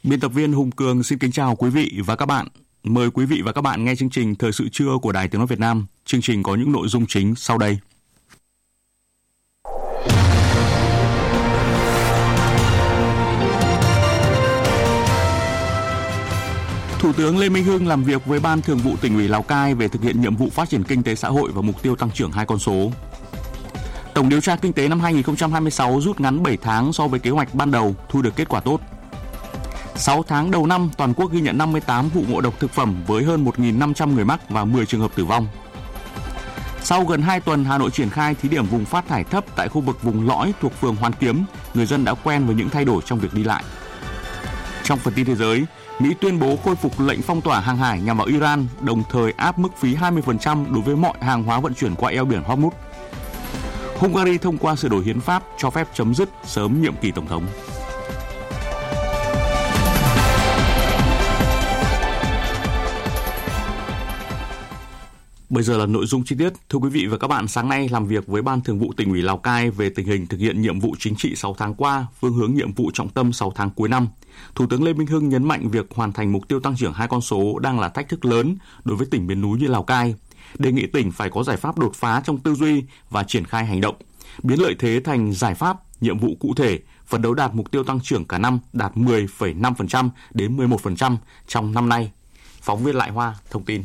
Biên tập viên Hùng Cường xin kính chào quý vị và các bạn. Mời quý vị và các bạn nghe chương trình Thời sự trưa của Đài Tiếng nói Việt Nam. Chương trình có những nội dung chính sau đây. Thủ tướng Lê Minh Hưng làm việc với Ban Thường vụ Tỉnh ủy Lào Cai về thực hiện nhiệm vụ phát triển kinh tế xã hội và mục tiêu tăng trưởng 2 con số. Tổng điều tra kinh tế năm 2026 rút ngắn 7 tháng so với kế hoạch ban đầu, thu được kết quả tốt. 6 tháng đầu năm, toàn quốc ghi nhận 58 vụ ngộ độc thực phẩm với hơn 1.500 người mắc và 10 trường hợp tử vong. Sau gần 2 tuần, Hà Nội triển khai thí điểm vùng phát thải thấp tại khu vực vùng lõi thuộc phường Hoàn Kiếm, người dân đã quen với những thay đổi trong việc đi lại. Trong phần tin thế giới, Mỹ tuyên bố khôi phục lệnh phong tỏa hàng hải nhằm vào Iran, đồng thời áp mức phí 20% đối với mọi hàng hóa vận chuyển qua eo biển Hormuz. Hungary thông qua sửa đổi hiến pháp cho phép chấm dứt sớm nhiệm kỳ tổng thống. Bây giờ là nội dung chi tiết. Thưa quý vị và các bạn, sáng nay làm việc với Ban Thường vụ Tỉnh ủy Lào Cai về tình hình thực hiện nhiệm vụ chính trị 6 tháng qua, phương hướng nhiệm vụ trọng tâm 6 tháng cuối năm. Thủ tướng Lê Minh Hưng nhấn mạnh việc hoàn thành mục tiêu tăng trưởng 2 con số đang là thách thức lớn đối với tỉnh miền núi như Lào Cai. Đề nghị tỉnh phải có giải pháp đột phá trong tư duy và triển khai hành động, biến lợi thế thành giải pháp, nhiệm vụ cụ thể, phấn đấu đạt mục tiêu tăng trưởng cả năm đạt 10,5% đến 11% trong năm nay. Phóng viên Lại Hoa thông tin.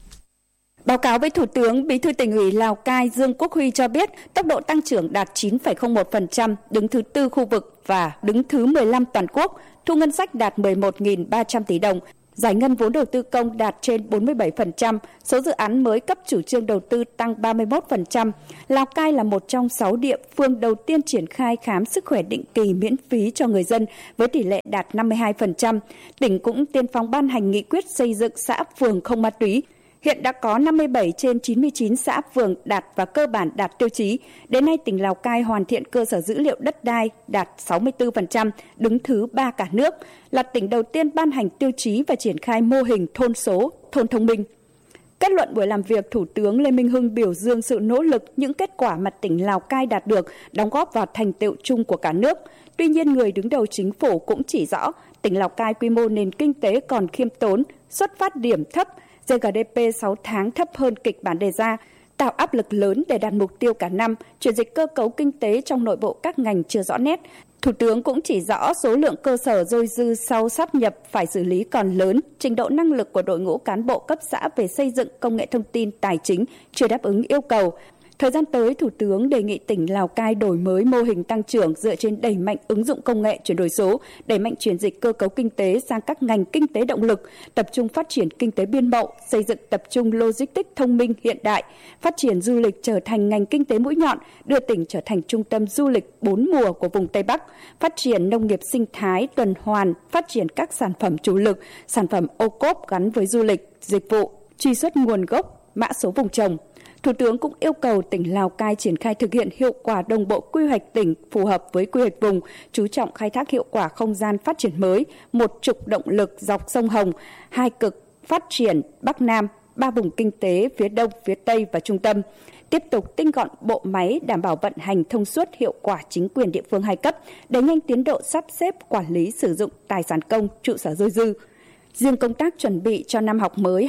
Báo cáo với Thủ tướng, Bí thư Tỉnh ủy Lào Cai Dương Quốc Huy cho biết tốc độ tăng trưởng đạt 9,01%, đứng thứ 4 khu vực và đứng thứ 15 toàn quốc, thu ngân sách đạt 11.300 tỷ đồng, giải ngân vốn đầu tư công đạt trên 47%, số dự án mới cấp chủ trương đầu tư tăng 31%. Lào Cai là một trong 6 địa phương đầu tiên triển khai khám sức khỏe định kỳ miễn phí cho người dân với tỷ lệ đạt 52%. Tỉnh cũng tiên phong ban hành nghị quyết xây dựng xã phường không ma túy. Hiện đã có 57 trên 99 xã phường đạt và cơ bản đạt tiêu chí. Đến nay, tỉnh Lào Cai hoàn thiện cơ sở dữ liệu đất đai đạt 64%, đứng thứ 3 cả nước, là tỉnh đầu tiên ban hành tiêu chí và triển khai mô hình thôn số, thôn thông minh. Kết luận buổi làm việc, Thủ tướng Lê Minh Hưng biểu dương sự nỗ lực, những kết quả mà tỉnh Lào Cai đạt được, đóng góp vào thành tựu chung của cả nước. Tuy nhiên, người đứng đầu chính phủ cũng chỉ rõ, tỉnh Lào Cai quy mô nền kinh tế còn khiêm tốn, xuất phát điểm thấp, GDP 6 tháng thấp hơn kịch bản đề ra, tạo áp lực lớn để đạt mục tiêu cả năm, chuyển dịch cơ cấu kinh tế trong nội bộ các ngành chưa rõ nét. Thủ tướng cũng chỉ rõ số lượng cơ sở dôi dư sau sáp nhập phải xử lý còn lớn, trình độ năng lực của đội ngũ cán bộ cấp xã về xây dựng công nghệ thông tin tài chính chưa đáp ứng yêu cầu. Thời gian tới, Thủ tướng đề nghị tỉnh Lào Cai đổi mới mô hình tăng trưởng dựa trên đẩy mạnh ứng dụng công nghệ chuyển đổi số, đẩy mạnh chuyển dịch cơ cấu kinh tế sang các ngành kinh tế động lực, tập trung phát triển kinh tế biên mậu, xây dựng tập trung logistics thông minh hiện đại, phát triển du lịch trở thành ngành kinh tế mũi nhọn, đưa tỉnh trở thành trung tâm du lịch 4 mùa của vùng Tây Bắc, phát triển nông nghiệp sinh thái tuần hoàn, phát triển các sản phẩm chủ lực, sản phẩm ô cốp gắn với du lịch, dịch vụ, truy xuất nguồn gốc, mã số vùng trồng. Thủ tướng cũng yêu cầu tỉnh Lào Cai triển khai thực hiện hiệu quả đồng bộ quy hoạch tỉnh phù hợp với quy hoạch vùng, chú trọng khai thác hiệu quả không gian phát triển mới, một trục động lực dọc sông Hồng, 2 cực phát triển Bắc Nam, 3 vùng kinh tế phía Đông, phía Tây và trung tâm. Tiếp tục tinh gọn bộ máy đảm bảo vận hành thông suốt hiệu quả chính quyền địa phương 2 cấp, đẩy nhanh tiến độ sắp xếp quản lý sử dụng tài sản công, trụ sở dôi dư. Riêng công tác chuẩn bị cho năm học mới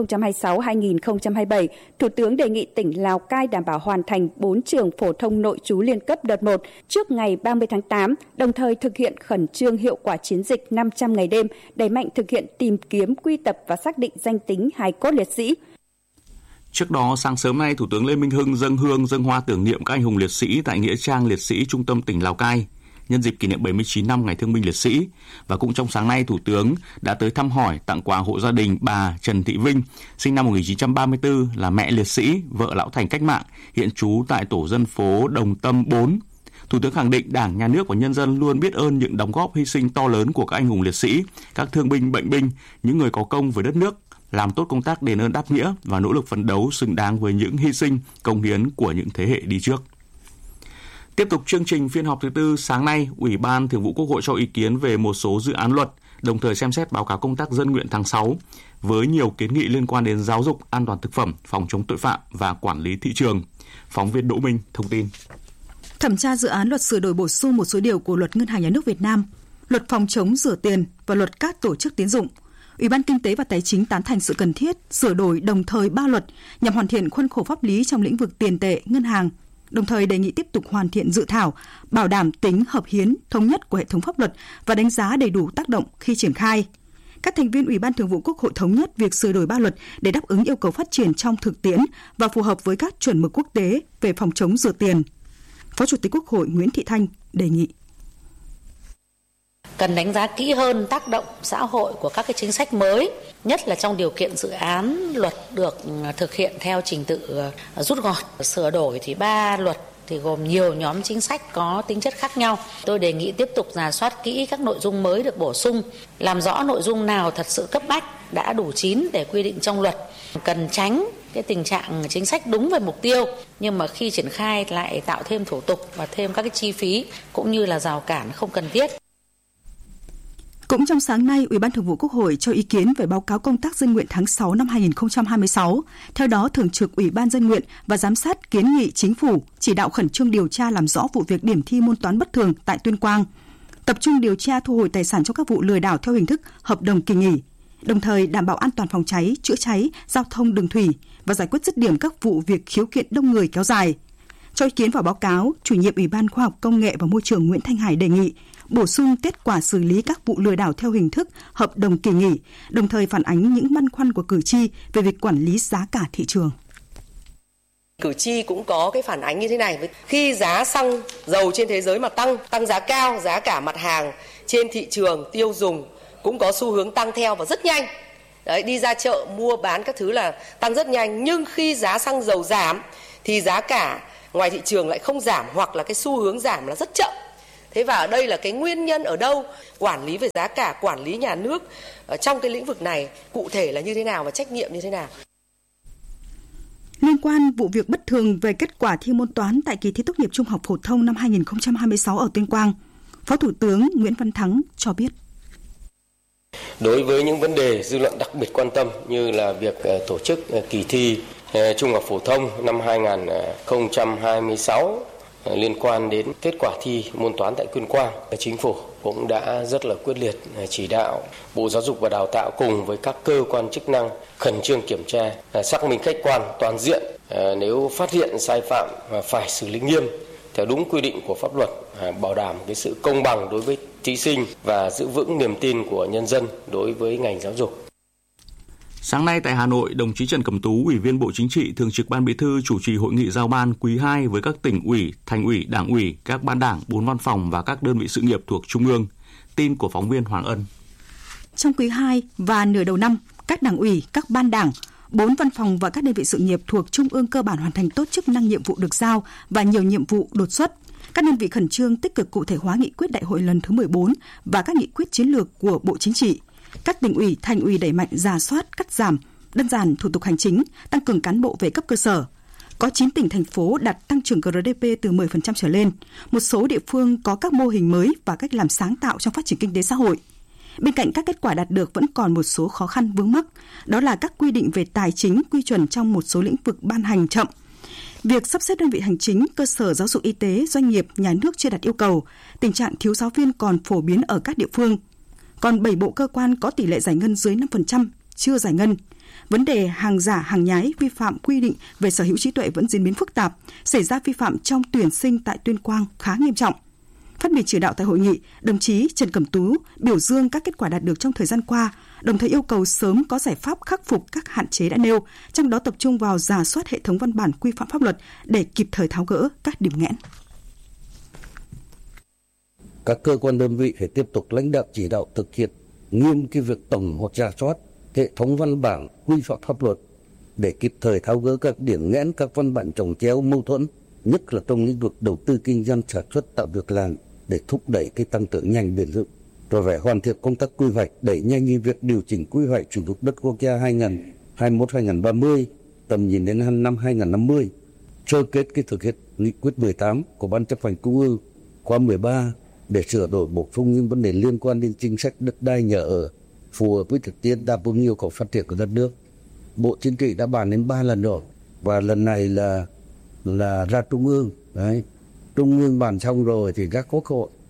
2026-2027, Thủ tướng đề nghị tỉnh Lào Cai đảm bảo hoàn thành 4 trường phổ thông nội trú liên cấp đợt 1 trước ngày 30 tháng 8, đồng thời thực hiện khẩn trương hiệu quả chiến dịch 500 ngày đêm, đẩy mạnh thực hiện tìm kiếm, quy tập và xác định danh tính hài cốt liệt sĩ. Trước đó, sáng sớm nay, Thủ tướng Lê Minh Hưng dâng hương dâng hoa tưởng niệm các anh hùng liệt sĩ tại Nghĩa trang liệt sĩ trung tâm tỉnh Lào Cai, nhân dịp kỷ niệm 79 năm Ngày Thương binh Liệt sĩ. Và cũng trong sáng nay, Thủ tướng đã tới thăm hỏi, tặng quà hộ gia đình bà Trần Thị Vinh, sinh năm 1934, là mẹ liệt sĩ, vợ lão thành cách mạng, hiện trú tại tổ dân phố Đồng Tâm 4. Thủ tướng khẳng định Đảng, Nhà nước và nhân dân luôn biết ơn những đóng góp hy sinh to lớn của các anh hùng liệt sĩ, các thương binh, bệnh binh, những người có công với đất nước, làm tốt công tác đền ơn đáp nghĩa và nỗ lực phấn đấu xứng đáng với những hy sinh, cống hiến của những thế hệ đi trước. Tiếp tục chương trình phiên họp thứ tư, sáng nay, Ủy ban Thường vụ Quốc hội cho ý kiến về một số dự án luật, đồng thời xem xét báo cáo công tác dân nguyện tháng 6 với nhiều kiến nghị liên quan đến giáo dục, an toàn thực phẩm, phòng chống tội phạm và quản lý thị trường. Phóng viên Đỗ Minh thông tin. Thẩm tra dự án luật sửa đổi bổ sung một số điều của Luật Ngân hàng Nhà nước Việt Nam, luật phòng chống rửa tiền và luật các tổ chức tín dụng. Ủy ban Kinh tế và Tài chính tán thành sự cần thiết sửa đổi đồng thời 3 luật nhằm hoàn thiện khuôn khổ pháp lý trong lĩnh vực tiền tệ, ngân hàng, đồng thời đề nghị tiếp tục hoàn thiện dự thảo, bảo đảm tính hợp hiến, thống nhất của hệ thống pháp luật và đánh giá đầy đủ tác động khi triển khai. Các thành viên Ủy ban Thường vụ Quốc hội thống nhất việc sửa đổi 3 luật để đáp ứng yêu cầu phát triển trong thực tiễn và phù hợp với các chuẩn mực quốc tế về phòng chống rửa tiền. Phó Chủ tịch Quốc hội Nguyễn Thị Thanh đề nghị cần đánh giá kỹ hơn tác động xã hội của các cái chính sách mới, nhất là trong điều kiện dự án luật được thực hiện theo trình tự rút gọn. Sửa đổi thì 3 luật thì gồm nhiều nhóm chính sách có tính chất khác nhau. Tôi đề nghị tiếp tục rà soát kỹ các nội dung mới được bổ sung, làm rõ nội dung nào thật sự cấp bách đã đủ chín để quy định trong luật. Cần tránh cái tình trạng chính sách đúng về mục tiêu nhưng mà khi triển khai lại tạo thêm thủ tục và thêm các cái chi phí cũng như là rào cản không cần thiết. Cũng trong sáng nay, Ủy ban Thường vụ Quốc hội cho ý kiến về báo cáo công tác dân nguyện tháng 6 năm 2026. Theo đó, Thường trực Ủy ban dân nguyện và giám sát kiến nghị Chính phủ chỉ đạo khẩn trương điều tra làm rõ vụ việc điểm thi môn toán bất thường tại Tuyên Quang, tập trung điều tra thu hồi tài sản trong các vụ lừa đảo theo hình thức hợp đồng kỳ nghỉ, đồng thời đảm bảo an toàn phòng cháy, chữa cháy, giao thông đường thủy và giải quyết dứt điểm các vụ việc khiếu kiện đông người kéo dài. Cho ý kiến vào báo cáo, Chủ nhiệm Ủy ban Khoa học Công nghệ và Môi trường Nguyễn Thanh Hải đề nghị bổ sung kết quả xử lý các vụ lừa đảo theo hình thức hợp đồng kỳ nghỉ, đồng thời phản ánh những băn khoăn của cử tri về việc quản lý giá cả thị trường. Cử tri cũng có cái phản ánh như thế này: khi giá xăng dầu trên thế giới mà tăng giá cao, giá cả mặt hàng trên thị trường tiêu dùng cũng có xu hướng tăng theo và rất nhanh. Đấy, đi ra chợ mua bán các thứ là tăng rất nhanh, nhưng khi giá xăng dầu giảm thì giá cả ngoài thị trường lại không giảm, hoặc là cái xu hướng giảm là rất chậm. Thế và ở đây là cái nguyên nhân ở đâu? Quản lý về giá cả, quản lý nhà nước trong cái lĩnh vực này cụ thể là như thế nào và trách nhiệm như thế nào? Liên quan vụ việc bất thường về kết quả thi môn toán tại kỳ thi tốt nghiệp trung học phổ thông năm 2026 ở Tuyên Quang, Phó Thủ tướng Nguyễn Văn Thắng cho biết. Đối với những vấn đề dư luận đặc biệt quan tâm như là việc tổ chức kỳ thi trung học phổ thông năm 2026 liên quan đến kết quả thi môn toán tại Tuyên Quang, Chính phủ cũng đã rất là quyết liệt chỉ đạo Bộ Giáo dục và Đào tạo cùng với các cơ quan chức năng khẩn trương kiểm tra, xác minh khách quan toàn diện, nếu phát hiện sai phạm phải xử lý nghiêm theo đúng quy định của pháp luật, bảo đảm cái sự công bằng đối với thí sinh và giữ vững niềm tin của nhân dân đối với ngành giáo dục. Sáng nay tại Hà Nội, đồng chí Trần Cẩm Tú, Ủy viên Bộ Chính trị, Thường trực Ban Bí thư chủ trì hội nghị giao ban quý 2 với các tỉnh ủy, thành ủy, đảng ủy, các ban đảng, 4 văn phòng và các đơn vị sự nghiệp thuộc Trung ương. Tin của phóng viên Hoàng Ân. Trong quý 2 và nửa đầu năm, các đảng ủy, các ban đảng, 4 văn phòng và các đơn vị sự nghiệp thuộc Trung ương cơ bản hoàn thành tốt chức năng nhiệm vụ được giao và nhiều nhiệm vụ đột xuất. Các đơn vị khẩn trương tích cực cụ thể hóa nghị quyết đại hội lần thứ 14 và các nghị quyết chiến lược của Bộ Chính trị. Các tỉnh ủy, thành ủy đẩy mạnh rà soát, cắt giảm, đơn giản thủ tục hành chính, tăng cường cán bộ về cấp cơ sở. Có 9 tỉnh, thành phố đạt tăng trưởng GDP từ 10% trở lên. Một số địa phương có các mô hình mới và cách làm sáng tạo trong phát triển kinh tế xã hội. Bên cạnh các kết quả đạt được vẫn còn một số khó khăn vướng mắc, đó là các quy định về tài chính, quy chuẩn trong một số lĩnh vực ban hành chậm. Việc sắp xếp đơn vị hành chính, cơ sở giáo dục y tế, doanh nghiệp, nhà nước chưa đạt yêu cầu, tình trạng thiếu giáo viên còn phổ biến ở các địa phương. Còn 7 bộ cơ quan có tỷ lệ giải ngân dưới 5%, chưa giải ngân. Vấn đề hàng giả, hàng nhái, vi phạm quy định về sở hữu trí tuệ vẫn diễn biến phức tạp, xảy ra vi phạm trong tuyển sinh tại Tuyên Quang khá nghiêm trọng. Phát biểu chỉ đạo tại hội nghị, đồng chí Trần Cẩm Tú biểu dương các kết quả đạt được trong thời gian qua, đồng thời yêu cầu sớm có giải pháp khắc phục các hạn chế đã nêu, trong đó tập trung vào rà soát hệ thống văn bản quy phạm pháp luật để kịp thời tháo gỡ các điểm nghẽn. Các cơ quan đơn vị phải tiếp tục lãnh đạo chỉ đạo thực hiện nghiêm cái việc tổng hợp rà soát hệ thống văn bản quy phạm pháp luật để kịp thời tháo gỡ các điểm nghẽn, các văn bản chồng chéo mâu thuẫn, nhất là trong lĩnh vực đầu tư kinh doanh, sản xuất, tạo việc làm để thúc đẩy cái tăng trưởng nhanh bền vững. Rồi phải hoàn thiện công tác quy hoạch, đẩy nhanh việc điều chỉnh quy hoạch sử dụng đất quốc gia 2021-2030, tầm nhìn đến năm 2050, sơ kết cái thực hiện nghị quyết 18 của Ban chấp hành Trung ương khóa 13 để sửa đổi bổ sung những vấn đề liên quan đến chính sách đất đai, nhà ở phù hợp với thực tiễn, đáp ứng yêu cầu phát triển của đất nước. Bộ Chính trị đã bàn đến 3 lần rồi và lần này là ra Trung ương. Đấy. Trung ương bàn xong rồi thì các quốc hội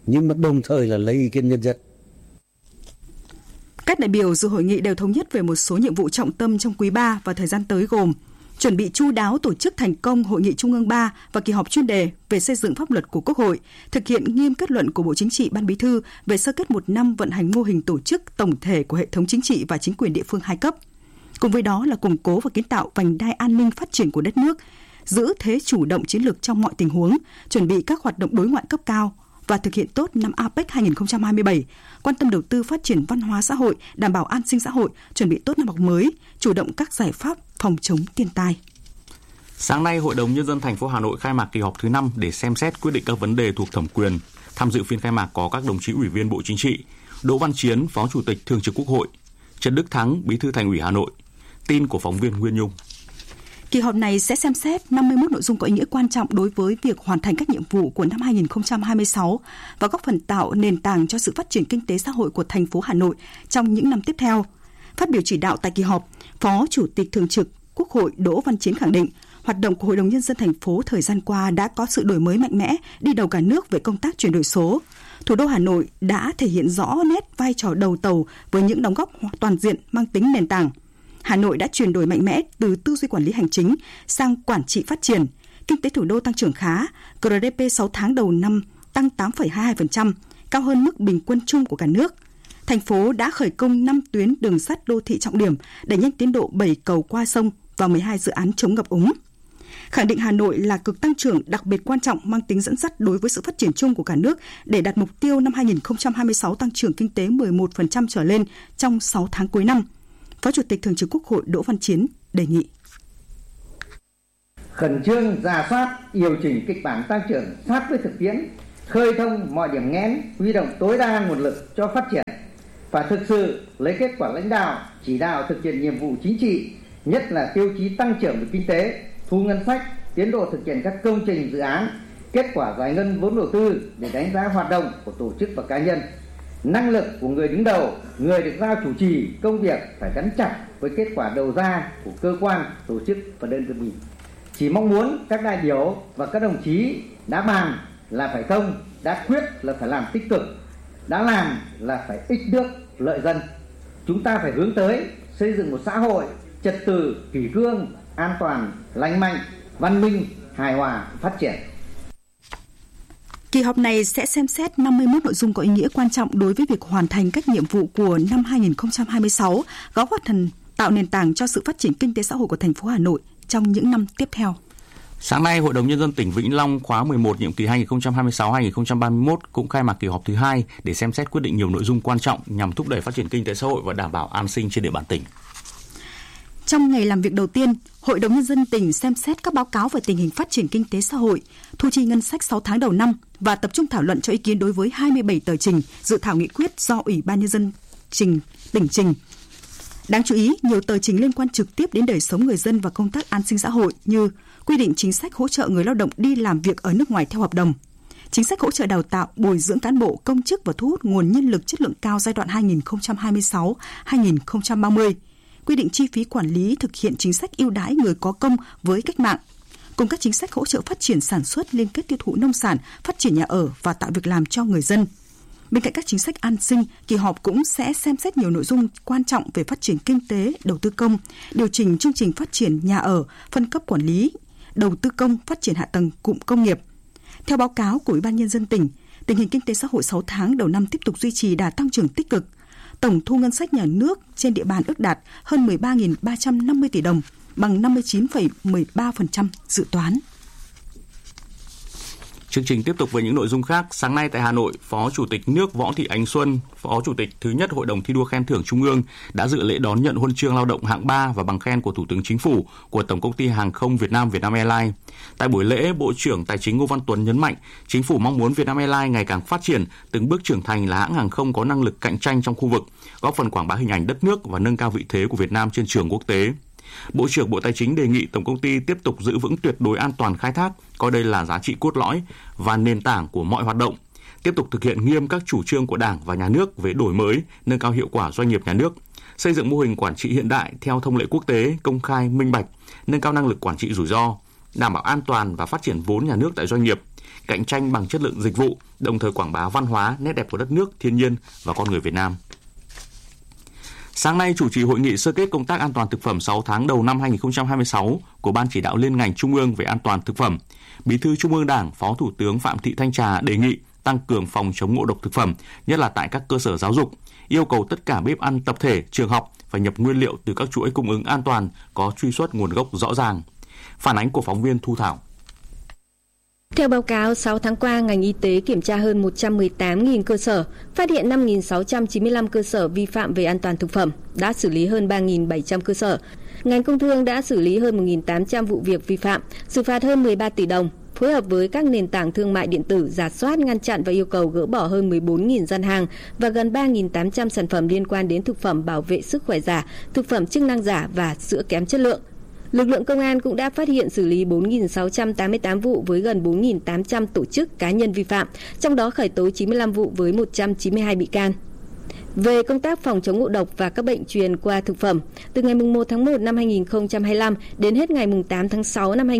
nhưng mà đồng thời là lấy ý kiến nhân dân. Các đại biểu dự hội nghị đều thống nhất về một số nhiệm vụ trọng tâm trong quý 3 và thời gian tới gồm chuẩn bị chu đáo tổ chức thành công Hội nghị Trung ương 3 và kỳ họp chuyên đề về xây dựng pháp luật của Quốc hội, thực hiện nghiêm kết luận của Bộ Chính trị, Ban Bí thư về sơ kết 1 năm vận hành mô hình tổ chức tổng thể của hệ thống chính trị và chính quyền địa phương 2 cấp. Cùng với đó là củng cố và kiến tạo vành đai an ninh phát triển của đất nước, giữ thế chủ động chiến lược trong mọi tình huống, chuẩn bị các hoạt động đối ngoại cấp cao và thực hiện tốt năm APEC 2027, quan tâm đầu tư phát triển văn hóa xã hội, đảm bảo an sinh xã hội, chuẩn bị tốt năm học mới, chủ động các giải pháp phòng chống thiên tai. Sáng nay, Hội đồng Nhân dân thành phố Hà Nội khai mạc kỳ họp thứ 5 để xem xét quyết định các vấn đề thuộc thẩm quyền. Tham dự phiên khai mạc có các đồng chí Ủy viên Bộ Chính trị, Đỗ Văn Chiến, Phó Chủ tịch Thường trực Quốc hội, Trần Đức Thắng, Bí thư Thành ủy Hà Nội. Tin của phóng viên Nguyên Nhung. Kỳ họp này sẽ xem xét 51 nội dung có ý nghĩa quan trọng đối với việc hoàn thành các nhiệm vụ của năm 2026 và góp phần tạo nền tảng cho sự phát triển kinh tế xã hội của thành phố Hà Nội trong những năm tiếp theo. Phát biểu chỉ đạo tại kỳ họp, Phó Chủ tịch Thường trực Quốc hội Đỗ Văn Chiến khẳng định, hoạt động của Hội đồng Nhân dân thành phố thời gian qua đã có sự đổi mới mạnh mẽ, đi đầu cả nước về công tác chuyển đổi số. Thủ đô Hà Nội đã thể hiện rõ nét vai trò đầu tàu với những đóng góp toàn diện mang tính nền tảng. Hà Nội đã chuyển đổi mạnh mẽ từ tư duy quản lý hành chính sang quản trị phát triển. Kinh tế thủ đô tăng trưởng khá, GDP 6 tháng đầu năm tăng 8,22%, cao hơn mức bình quân chung của cả nước. Thành phố đã khởi công 5 tuyến đường sắt đô thị trọng điểm, đẩy nhanh tiến độ 7 cầu qua sông và 12 dự án chống ngập úng. Khẳng định Hà Nội là cực tăng trưởng đặc biệt quan trọng mang tính dẫn dắt đối với sự phát triển chung của cả nước để đạt mục tiêu năm 2026 tăng trưởng kinh tế 11% trở lên trong 6 tháng cuối năm. Phó Chủ tịch Thường trực Quốc hội Đỗ Văn Chiến đề nghị khẩn trương rà soát, điều chỉnh kịch bản tăng trưởng sát với thực tiễn, khơi thông mọi điểm nghẽn, huy động tối đa nguồn lực cho phát triển và thực sự lấy kết quả lãnh đạo, chỉ đạo thực hiện nhiệm vụ chính trị, nhất là tiêu chí tăng trưởng về kinh tế, thu ngân sách, tiến độ thực hiện các công trình dự án, kết quả giải ngân vốn đầu tư để đánh giá hoạt động của tổ chức và cá nhân. Năng lực của người đứng đầu, người được giao chủ trì công việc phải gắn chặt với kết quả đầu ra của cơ quan, tổ chức và đơn vị. Chỉ mong muốn các đại biểu và các đồng chí đã bàn là phải thông, đã quyết là phải làm tích cực, đã làm là phải ích nước, lợi dân. Chúng ta phải hướng tới xây dựng một xã hội trật tự, kỷ cương, an toàn, lành mạnh, văn minh, hài hòa, phát triển. Kỳ họp này sẽ xem xét 51 nội dung có ý nghĩa quan trọng đối với việc hoàn thành các nhiệm vụ của năm 2026, góp phần tạo nền tảng cho sự phát triển kinh tế xã hội của thành phố Hà Nội trong những năm tiếp theo. Sáng nay, Hội đồng Nhân dân tỉnh Vĩnh Long khóa 11 nhiệm kỳ 2026-2031 cũng khai mạc kỳ họp thứ 2 để xem xét quyết định nhiều nội dung quan trọng nhằm thúc đẩy phát triển kinh tế xã hội và đảm bảo an sinh trên địa bàn tỉnh. Trong ngày làm việc đầu tiên, Hội đồng Nhân dân tỉnh xem xét các báo cáo về tình hình phát triển kinh tế xã hội, thu chi ngân sách 6 tháng đầu năm và tập trung thảo luận cho ý kiến đối với 27 tờ trình, dự thảo nghị quyết do Ủy ban Nhân dân tỉnh trình. Đáng chú ý, nhiều tờ trình liên quan trực tiếp đến đời sống người dân và công tác an sinh xã hội như quy định chính sách hỗ trợ người lao động đi làm việc ở nước ngoài theo hợp đồng, chính sách hỗ trợ đào tạo, bồi dưỡng cán bộ, công chức và thu hút nguồn nhân lực chất lượng cao giai đoạn 2026-2030, quy định chi phí quản lý thực hiện chính sách ưu đãi người có công với cách mạng, cùng các chính sách hỗ trợ phát triển sản xuất, liên kết tiêu thụ nông sản, phát triển nhà ở và tạo việc làm cho người dân. Bên cạnh các chính sách an sinh, kỳ họp cũng sẽ xem xét nhiều nội dung quan trọng về phát triển kinh tế, đầu tư công, điều chỉnh chương trình phát triển nhà ở, phân cấp quản lý, đầu tư công, phát triển hạ tầng cụm công nghiệp. Theo báo cáo của Ủy ban Nhân dân tỉnh, tình hình kinh tế xã hội 6 tháng đầu năm tiếp tục duy trì đà tăng trưởng tích cực. Tổng thu ngân sách nhà nước trên địa bàn ước đạt hơn 13.350 tỷ đồng, bằng 59,13% dự toán. Chương trình tiếp tục với những nội dung khác. Sáng nay tại Hà Nội, Phó Chủ tịch nước Võ Thị Ánh Xuân, Phó Chủ tịch thứ nhất Hội đồng thi đua khen thưởng Trung ương đã dự lễ đón nhận huân chương lao động hạng 3 và bằng khen của Thủ tướng Chính phủ của Tổng công ty Hàng không Việt Nam Airlines. Tại buổi lễ, Bộ trưởng Tài chính Ngô Văn Tuấn nhấn mạnh, Chính phủ mong muốn Vietnam Airlines ngày càng phát triển, từng bước trưởng thành là hãng hàng không có năng lực cạnh tranh trong khu vực, góp phần quảng bá hình ảnh đất nước và nâng cao vị thế của Việt Nam trên trường quốc tế. Bộ trưởng Bộ Tài chính đề nghị Tổng công ty tiếp tục giữ vững tuyệt đối an toàn khai thác, coi đây là giá trị cốt lõi và nền tảng của mọi hoạt động, tiếp tục thực hiện nghiêm các chủ trương của Đảng và Nhà nước về đổi mới, nâng cao hiệu quả doanh nghiệp nhà nước, xây dựng mô hình quản trị hiện đại theo thông lệ quốc tế, công khai, minh bạch, nâng cao năng lực quản trị rủi ro, đảm bảo an toàn và phát triển vốn nhà nước tại doanh nghiệp, cạnh tranh bằng chất lượng dịch vụ, đồng thời quảng bá văn hóa, nét đẹp của đất nước, thiên nhiên và con người Việt Nam. Sáng nay, chủ trì hội nghị sơ kết công tác an toàn thực phẩm 6 tháng đầu năm 2026 của Ban Chỉ đạo Liên ngành Trung ương về an toàn thực phẩm, Bí thư Trung ương Đảng, Phó Thủ tướng Phạm Thị Thanh Trà đề nghị tăng cường phòng chống ngộ độc thực phẩm, nhất là tại các cơ sở giáo dục, yêu cầu tất cả bếp ăn tập thể, trường học phải nhập nguyên liệu từ các chuỗi cung ứng an toàn, có truy xuất nguồn gốc rõ ràng. Phản ánh của phóng viên Thu Thảo. Theo báo cáo, 6 tháng qua, ngành y tế kiểm tra hơn 118.000 cơ sở, phát hiện 5.695 cơ sở vi phạm về an toàn thực phẩm, đã xử lý hơn 3.700 cơ sở. Ngành công thương đã xử lý hơn 1.800 vụ việc vi phạm, xử phạt hơn 13 tỷ đồng, phối hợp với các nền tảng thương mại điện tử rà soát, ngăn chặn và yêu cầu gỡ bỏ hơn 14.000 gian hàng và gần 3.800 sản phẩm liên quan đến thực phẩm bảo vệ sức khỏe giả, thực phẩm chức năng giả và sữa kém chất lượng. Lực lượng công an cũng đã phát hiện xử lý 4.688 vụ với gần 4.800 tổ chức cá nhân vi phạm, trong đó khởi tố 95 vụ với 192 bị can. Về công tác phòng chống ngộ độc và các bệnh truyền qua thực phẩm, từ ngày 1 tháng 1 năm 2025 đến hết ngày 8 tháng 6 năm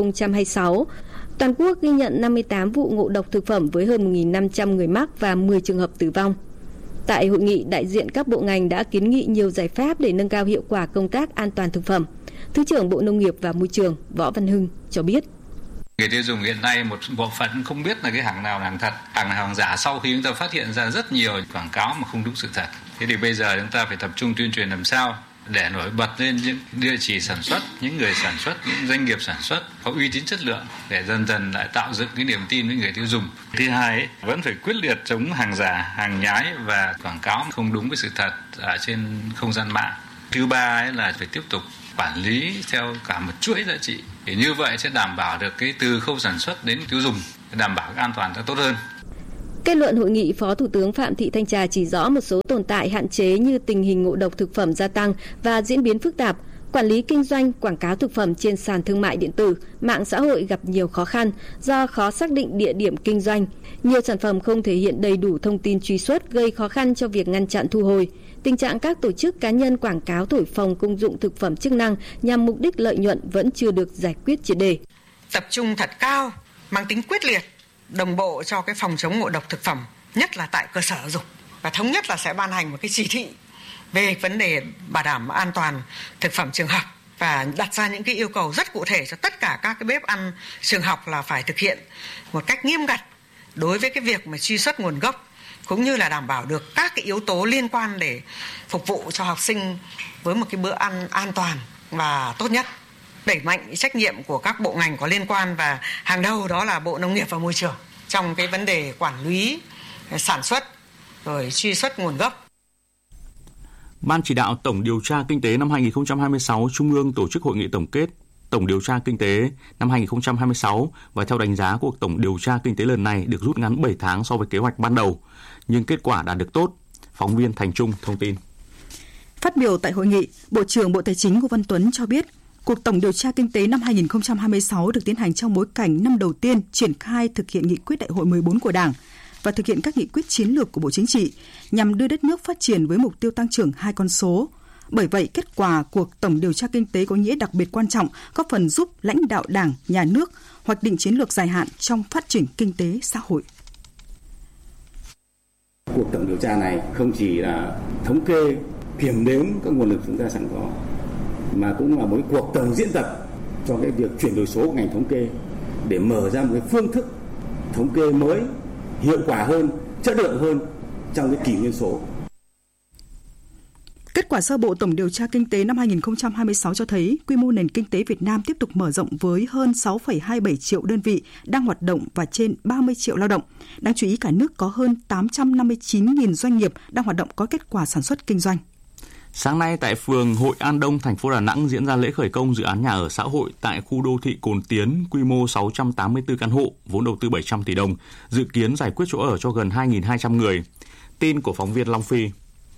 2026, toàn quốc ghi nhận 58 vụ ngộ độc thực phẩm với hơn 1.500 người mắc và 10 trường hợp tử vong. Tại hội nghị, đại diện các bộ ngành đã kiến nghị nhiều giải pháp để nâng cao hiệu quả công tác an toàn thực phẩm. Thứ trưởng Bộ Nông nghiệp và Môi trường Võ Văn Hưng cho biết. Người tiêu dùng hiện nay một bộ phận không biết là cái hàng nào là hàng thật, hàng nào hàng giả, sau khi chúng ta phát hiện ra rất nhiều quảng cáo mà không đúng sự thật. Thế thì bây giờ chúng ta phải tập trung tuyên truyền làm sao để nổi bật lên những địa chỉ sản xuất, những người sản xuất, những doanh nghiệp sản xuất có uy tín chất lượng để dần dần lại tạo dựng cái niềm tin với người tiêu dùng. Thứ hai, vẫn phải quyết liệt chống hàng giả, hàng nhái và quảng cáo không đúng với sự thật ở trên không gian mạng. Thứ ba là phải tiếp tục quản lý theo cả một chuỗi giá trị. Thì như vậy sẽ đảm bảo được cái từ khâu sản xuất đến tiêu dùng, đảm bảo an toàn tốt hơn. Kết luận hội nghị, Phó Thủ tướng Phạm Thị Thanh Trà chỉ rõ một số tồn tại hạn chế như tình hình ngộ độc thực phẩm gia tăng và diễn biến phức tạp, quản lý kinh doanh, quảng cáo thực phẩm trên sàn thương mại điện tử, mạng xã hội gặp nhiều khó khăn do khó xác định địa điểm kinh doanh. Nhiều sản phẩm không thể hiện đầy đủ thông tin truy xuất gây khó khăn cho việc ngăn chặn thu hồi. Tình trạng các tổ chức cá nhân quảng cáo thổi phồng công dụng thực phẩm chức năng nhằm mục đích lợi nhuận vẫn chưa được giải quyết triệt để. Tập trung thật cao, mang tính quyết liệt, đồng bộ cho cái phòng chống ngộ độc thực phẩm, nhất là tại cơ sở giáo dục, và thống nhất là sẽ ban hành một cái chỉ thị về vấn đề bảo đảm an toàn thực phẩm trường học và đặt ra những cái yêu cầu rất cụ thể cho tất cả các cái bếp ăn trường học là phải thực hiện một cách nghiêm ngặt đối với cái việc mà truy xuất nguồn gốc, cũng như là đảm bảo được các cái yếu tố liên quan để phục vụ cho học sinh với một cái bữa ăn an toàn và tốt nhất. Đẩy mạnh trách nhiệm của các bộ ngành có liên quan và hàng đầu đó là Bộ Nông nghiệp và Môi trường trong cái vấn đề quản lý sản xuất rồi truy xuất nguồn gốc. Ban chỉ đạo Tổng điều tra kinh tế năm 2026 Trung ương tổ chức hội nghị tổng kết Tổng điều tra kinh tế năm 2026 và theo đánh giá cuộc tổng điều tra kinh tế lần này được rút ngắn 7 tháng so với kế hoạch ban đầu, nhưng kết quả đạt được tốt. Phóng viên Thành Trung thông tin. Phát biểu tại hội nghị, Bộ trưởng Bộ Tài chính Ngô Văn Tuấn cho biết, cuộc tổng điều tra kinh tế năm 2026 được tiến hành trong bối cảnh năm đầu tiên triển khai thực hiện nghị quyết Đại hội 14 của Đảng và thực hiện các nghị quyết chiến lược của Bộ Chính trị nhằm đưa đất nước phát triển với mục tiêu tăng trưởng 2 con số. Bởi vậy, kết quả cuộc tổng điều tra kinh tế có nghĩa đặc biệt quan trọng, góp phần giúp lãnh đạo Đảng, Nhà nước hoạch định chiến lược dài hạn trong phát triển kinh tế xã hội. Cuộc tổng điều tra này không chỉ là thống kê, kiểm đếm các nguồn lực chúng ta sẵn có, mà cũng là một cuộc tổng diễn tập cho cái việc chuyển đổi số của ngành thống kê để mở ra một cái phương thức thống kê mới, hiệu quả hơn, chất lượng hơn trong cái kỷ nguyên số. Kết quả sơ bộ tổng điều tra kinh tế năm 2026 cho thấy quy mô nền kinh tế Việt Nam tiếp tục mở rộng với hơn 6,27 triệu đơn vị đang hoạt động và trên 30 triệu lao động. Đáng chú ý cả nước có hơn 859.000 doanh nghiệp đang hoạt động có kết quả sản xuất kinh doanh. Sáng nay tại phường Hội An Đông, thành phố Đà Nẵng diễn ra lễ khởi công dự án nhà ở xã hội tại khu đô thị Cồn Tiến, quy mô 684 căn hộ, vốn đầu tư 700 tỷ đồng, dự kiến giải quyết chỗ ở cho gần 2.200 người. Tin của phóng viên Long Phi.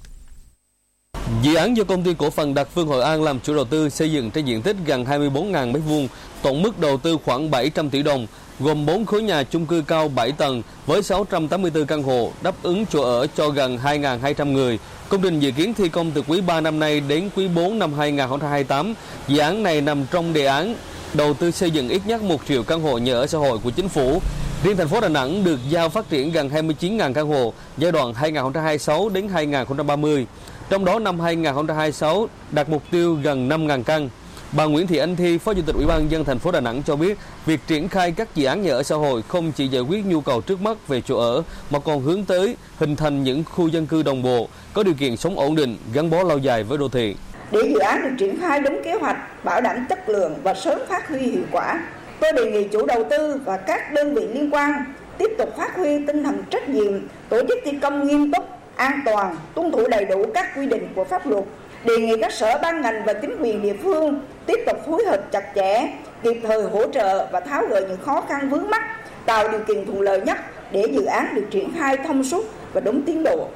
Dự án do công ty cổ phần Đặc Phương Hội An làm chủ đầu tư xây dựng trên diện tích gần 24.000 m2, tổng mức đầu tư khoảng 700 tỷ đồng, gồm 4 khối nhà chung cư cao 7 tầng với 684 căn hộ, đáp ứng chỗ ở cho gần 2.200 người. Công trình dự kiến thi công từ quý 3 năm nay đến quý 4 năm 2028. Dự án này nằm trong đề án đầu tư xây dựng ít nhất 1 triệu căn hộ nhà ở xã hội của chính phủ. Riêng thành phố Đà Nẵng được giao phát triển gần 29.000 căn hộ giai đoạn 2026 đến 2030. Trong đó năm 2026 đạt mục tiêu gần 5.000 căn. Bà Nguyễn Thị Anh Thi, Phó Chủ tịch Ủy ban nhân dân thành phố Đà Nẵng cho biết, việc triển khai các dự án nhà ở xã hội không chỉ giải quyết nhu cầu trước mắt về chỗ ở mà còn hướng tới hình thành những khu dân cư đồng bộ, có điều kiện sống ổn định, gắn bó lâu dài với đô thị. Để dự án được triển khai đúng kế hoạch, bảo đảm chất lượng và sớm phát huy hiệu quả, tôi đề nghị chủ đầu tư và các đơn vị liên quan tiếp tục phát huy tinh thần trách nhiệm, tổ chức thi công nghiêm túc, an toàn, tuân thủ đầy đủ các quy định của pháp luật. Đề nghị các sở ban ngành và chính quyền địa phương tiếp tục phối hợp chặt chẽ, kịp thời hỗ trợ và tháo gỡ những khó khăn vướng mắc, tạo điều kiện thuận lợi nhất để dự án được triển khai thông suốt và đúng tiến độ.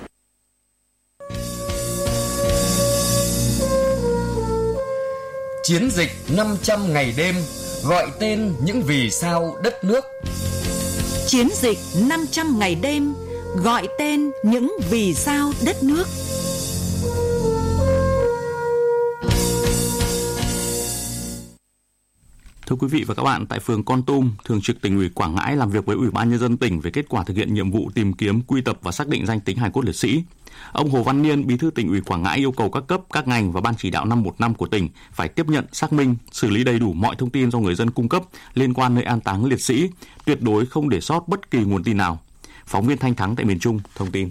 Chiến dịch 500 ngày đêm, gọi tên những vì sao đất nước. Chiến dịch 500 ngày đêm, gọi tên những vì sao đất nước. Thưa quý vị và các bạn, tại phường Kon Tum, Thường trực Tỉnh ủy Quảng Ngãi làm việc với Ủy ban nhân dân tỉnh về kết quả thực hiện nhiệm vụ tìm kiếm, quy tập và xác định danh tính hài cốt liệt sĩ. Ông Hồ Văn Niên, Bí thư Tỉnh ủy Quảng Ngãi yêu cầu các cấp, các ngành và ban chỉ đạo 515 của tỉnh phải tiếp nhận, xác minh, xử lý đầy đủ mọi thông tin do người dân cung cấp liên quan nơi an táng liệt sĩ, tuyệt đối không để sót bất kỳ nguồn tin nào. Phóng viên Thanh Thắng tại miền Trung thông tin.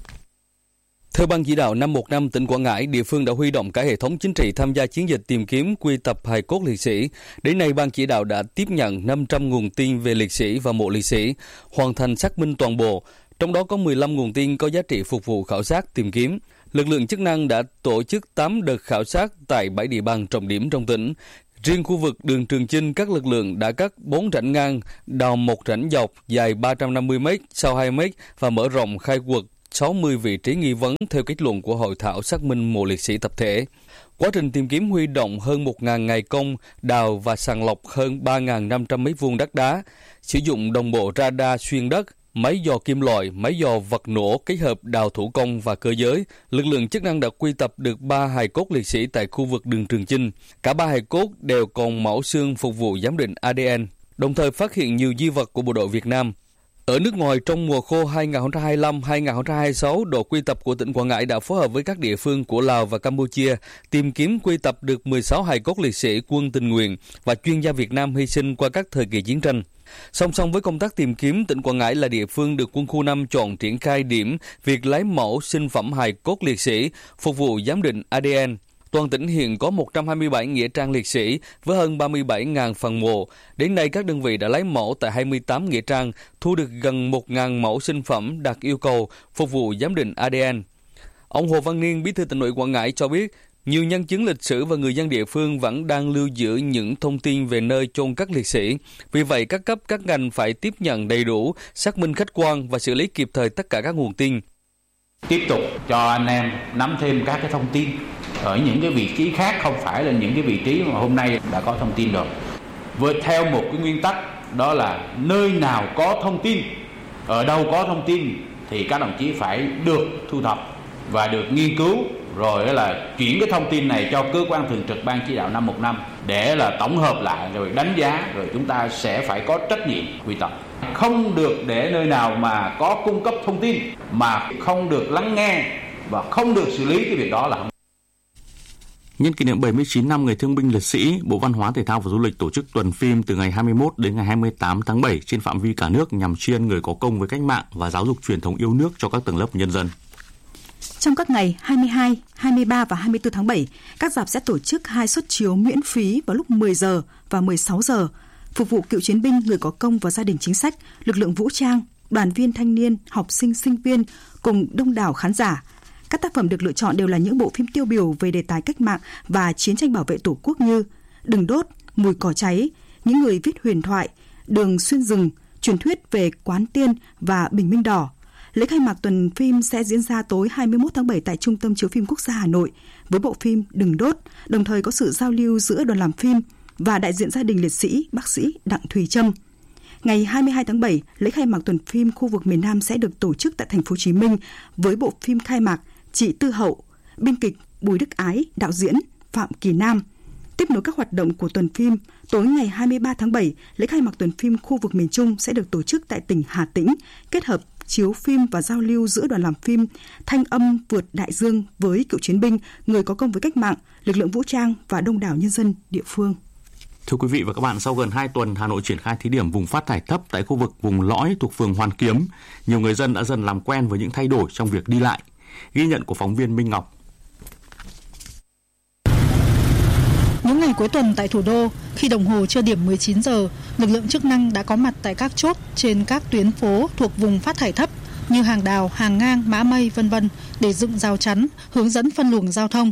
Theo Ban chỉ đạo 515 tỉnh Quảng Ngãi, địa phương đã huy động cả hệ thống chính trị tham gia chiến dịch tìm kiếm, quy tập hài cốt liệt sĩ. Đến nay, Ban chỉ đạo đã tiếp nhận 500 nguồn tin về liệt sĩ và mộ liệt sĩ, hoàn thành xác minh toàn bộ. Trong đó có 15 nguồn tin có giá trị phục vụ khảo sát tìm kiếm. Lực lượng chức năng đã tổ chức 8 đợt khảo sát tại 7 địa bàn trọng điểm trong tỉnh. Riêng khu vực đường Trường Chinh, các lực lượng đã cắt 4 rãnh ngang, đào 1 rãnh dọc dài 350 m, sâu 2 m và mở rộng khai quật 60 vị trí nghi vấn theo kết luận của hội thảo xác minh mộ liệt sĩ tập thể. Quá trình tìm kiếm huy động hơn 1.000 ngày công, đào và sàng lọc hơn 3.500 m2 đất đá, sử dụng đồng bộ radar xuyên đất, máy dò kim loại, máy dò vật nổ kết hợp đào thủ công và cơ giới. Lực lượng chức năng đã quy tập được 3 hài cốt liệt sĩ tại khu vực đường Trường Chinh. Cả 3 hài cốt đều còn mẫu xương phục vụ giám định ADN, đồng thời phát hiện nhiều di vật của bộ đội Việt Nam. Ở nước ngoài, trong mùa khô 2025-2026, đội quy tập của tỉnh Quảng Ngãi đã phối hợp với các địa phương của Lào và Campuchia tìm kiếm quy tập được 16 hài cốt liệt sĩ quân tình nguyện và chuyên gia Việt Nam hy sinh qua các thời kỳ chiến tranh. Song song với công tác tìm kiếm, tỉnh Quảng Ngãi là địa phương được Quân khu 5 chọn triển khai điểm việc lấy mẫu sinh phẩm hài cốt liệt sĩ phục vụ giám định ADN. Toàn tỉnh hiện có 127 nghĩa trang liệt sĩ với hơn 37.000 phần mộ. Đến nay, các đơn vị đã lấy mẫu tại 28 nghĩa trang, thu được gần 1.000 mẫu sinh phẩm đạt yêu cầu phục vụ giám định ADN. Ông Hồ Văn Niên, Bí thư Tỉnh ủy Quảng Ngãi cho biết, nhiều nhân chứng lịch sử và người dân địa phương vẫn đang lưu giữ những thông tin về nơi chôn các liệt sĩ. Vì vậy, các cấp, các ngành phải tiếp nhận đầy đủ, xác minh khách quan và xử lý kịp thời tất cả các nguồn tin. Tiếp tục cho anh em nắm thêm các cái thông tin ở những cái vị trí khác, không phải là những cái vị trí mà hôm nay đã có thông tin rồi. Với theo một cái nguyên tắc đó là nơi nào có thông tin, ở đâu có thông tin thì các đồng chí phải được thu thập và được nghiên cứu, rồi là chuyển cái thông tin này cho cơ quan thường trực Ban chỉ đạo 515 để là tổng hợp lại rồi đánh giá, rồi chúng ta sẽ phải có trách nhiệm quy tập. Không được để nơi nào mà có cung cấp thông tin mà không được lắng nghe và không được xử lý cái việc đó là không. Nhân kỷ niệm 79 năm Ngày Thương binh Liệt sĩ, Bộ Văn hóa Thể thao và Du lịch tổ chức tuần phim từ ngày 21 đến ngày 28 tháng 7 trên phạm vi cả nước nhằm tri ân người có công với cách mạng và giáo dục truyền thống yêu nước cho các tầng lớp nhân dân. Trong các ngày 22, 23 và 24 tháng 7, các rạp sẽ tổ chức 2 suất chiếu miễn phí vào lúc 10 giờ và 16 giờ, phục vụ cựu chiến binh, người có công và gia đình chính sách, lực lượng vũ trang, đoàn viên thanh niên, học sinh, sinh viên cùng đông đảo khán giả. Các tác phẩm được lựa chọn đều là những bộ phim tiêu biểu về đề tài cách mạng và chiến tranh bảo vệ Tổ quốc như Đừng đốt, Mùi cỏ cháy, Những người viết huyền thoại, Đường xuyên rừng, Truyền thuyết về Quán Tiên và Bình Minh đỏ. Lễ khai mạc tuần phim sẽ diễn ra tối 21 tháng 7 tại Trung tâm Chiếu phim Quốc gia Hà Nội với bộ phim Đừng đốt, đồng thời có sự giao lưu giữa đoàn làm phim và đại diện gia đình liệt sĩ, bác sĩ Đặng Thùy Trâm. Ngày 22 tháng 7, lễ khai mạc tuần phim khu vực miền Nam sẽ được tổ chức tại thành phố Hồ Chí Minh với bộ phim khai mạc Chị Tư Hậu, biên kịch Bùi Đức Ái, đạo diễn Phạm Kỳ Nam. Tiếp nối các hoạt động của tuần phim, Tối ngày 23 tháng 7, lễ khai mạc tuần phim khu vực miền Trung sẽ được tổ chức tại tỉnh Hà Tĩnh, kết hợp chiếu phim và giao lưu giữa đoàn làm phim Thanh âm vượt đại dương với cựu chiến binh, người có công với cách mạng, lực lượng vũ trang và đông đảo nhân dân địa phương. Thưa quý vị và các bạn, sau gần 2 tuần Hà Nội triển khai thí điểm vùng phát thải thấp tại khu vực vùng lõi thuộc phường Hoàn Kiếm, nhiều người dân đã dần làm quen với những thay đổi trong việc đi lại. Ghi nhận của phóng viên Minh Ngọc. Những ngày cuối tuần tại thủ đô, khi đồng hồ chưa điểm 19 giờ, lực lượng chức năng đã có mặt tại các chốt trên các tuyến phố thuộc vùng phát thải thấp như Hàng Đào, Hàng Ngang, Mã Mây, v.v. để dựng rào chắn, hướng dẫn phân luồng giao thông.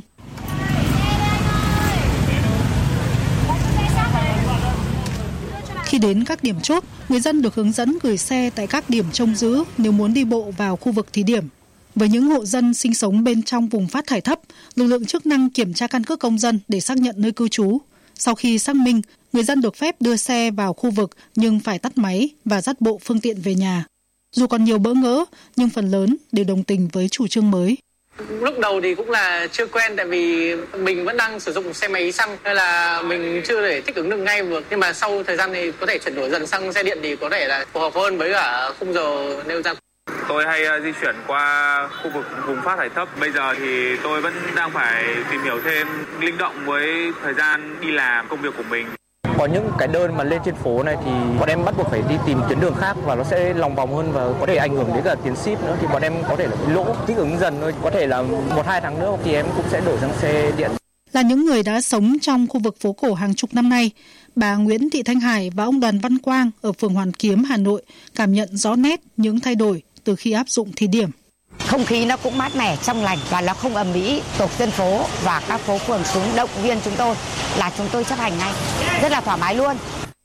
Khi đến các điểm chốt, người dân được hướng dẫn gửi xe tại các điểm trông giữ nếu muốn đi bộ vào khu vực thí điểm. Với những hộ dân sinh sống bên trong vùng phát thải thấp, lực lượng chức năng kiểm tra căn cước công dân để xác nhận nơi cư trú. Sau khi xác minh, người dân được phép đưa xe vào khu vực nhưng phải tắt máy và dắt bộ phương tiện về nhà. Dù còn nhiều bỡ ngỡ, nhưng phần lớn đều đồng tình với chủ trương mới. Lúc đầu thì cũng là chưa quen, tại vì mình vẫn đang sử dụng xe máy xăng nên là mình chưa thể thích ứng được ngay được. Nhưng mà sau thời gian thì có thể chuyển đổi dần sang xe điện thì có thể là phù hợp hơn với cả khung giờ nêu ra. Tôi hay di chuyển qua khu vực vùng phát thải thấp. Bây giờ thì tôi vẫn đang phải tìm hiểu thêm, linh động với thời gian đi làm, công việc của mình. Có những cái đơn mà lên trên phố này thì bọn em bắt buộc phải đi tìm tuyến đường khác và nó sẽ lòng vòng hơn và có thể ảnh hưởng đến cả tiền ship nữa, thì bọn em có thể là bị lỗ, thích ứng dần thôi. Có thể là 1-2 tháng nữa thì em cũng sẽ đổi sang xe điện. Là những người đã sống trong khu vực phố cổ hàng chục năm nay, bà Nguyễn Thị Thanh Hải và ông Đoàn Văn Quang ở phường Hoàn Kiếm, Hà Nội cảm nhận rõ nét những thay đổi từ khi áp dụng thí điểm. Không khí nó cũng mát mẻ, trong lành và nó không ầm ĩ. Tổ dân phố và các phố phường xuống động viên chúng tôi là chúng tôi chấp hành ngay, rất là thoải mái luôn.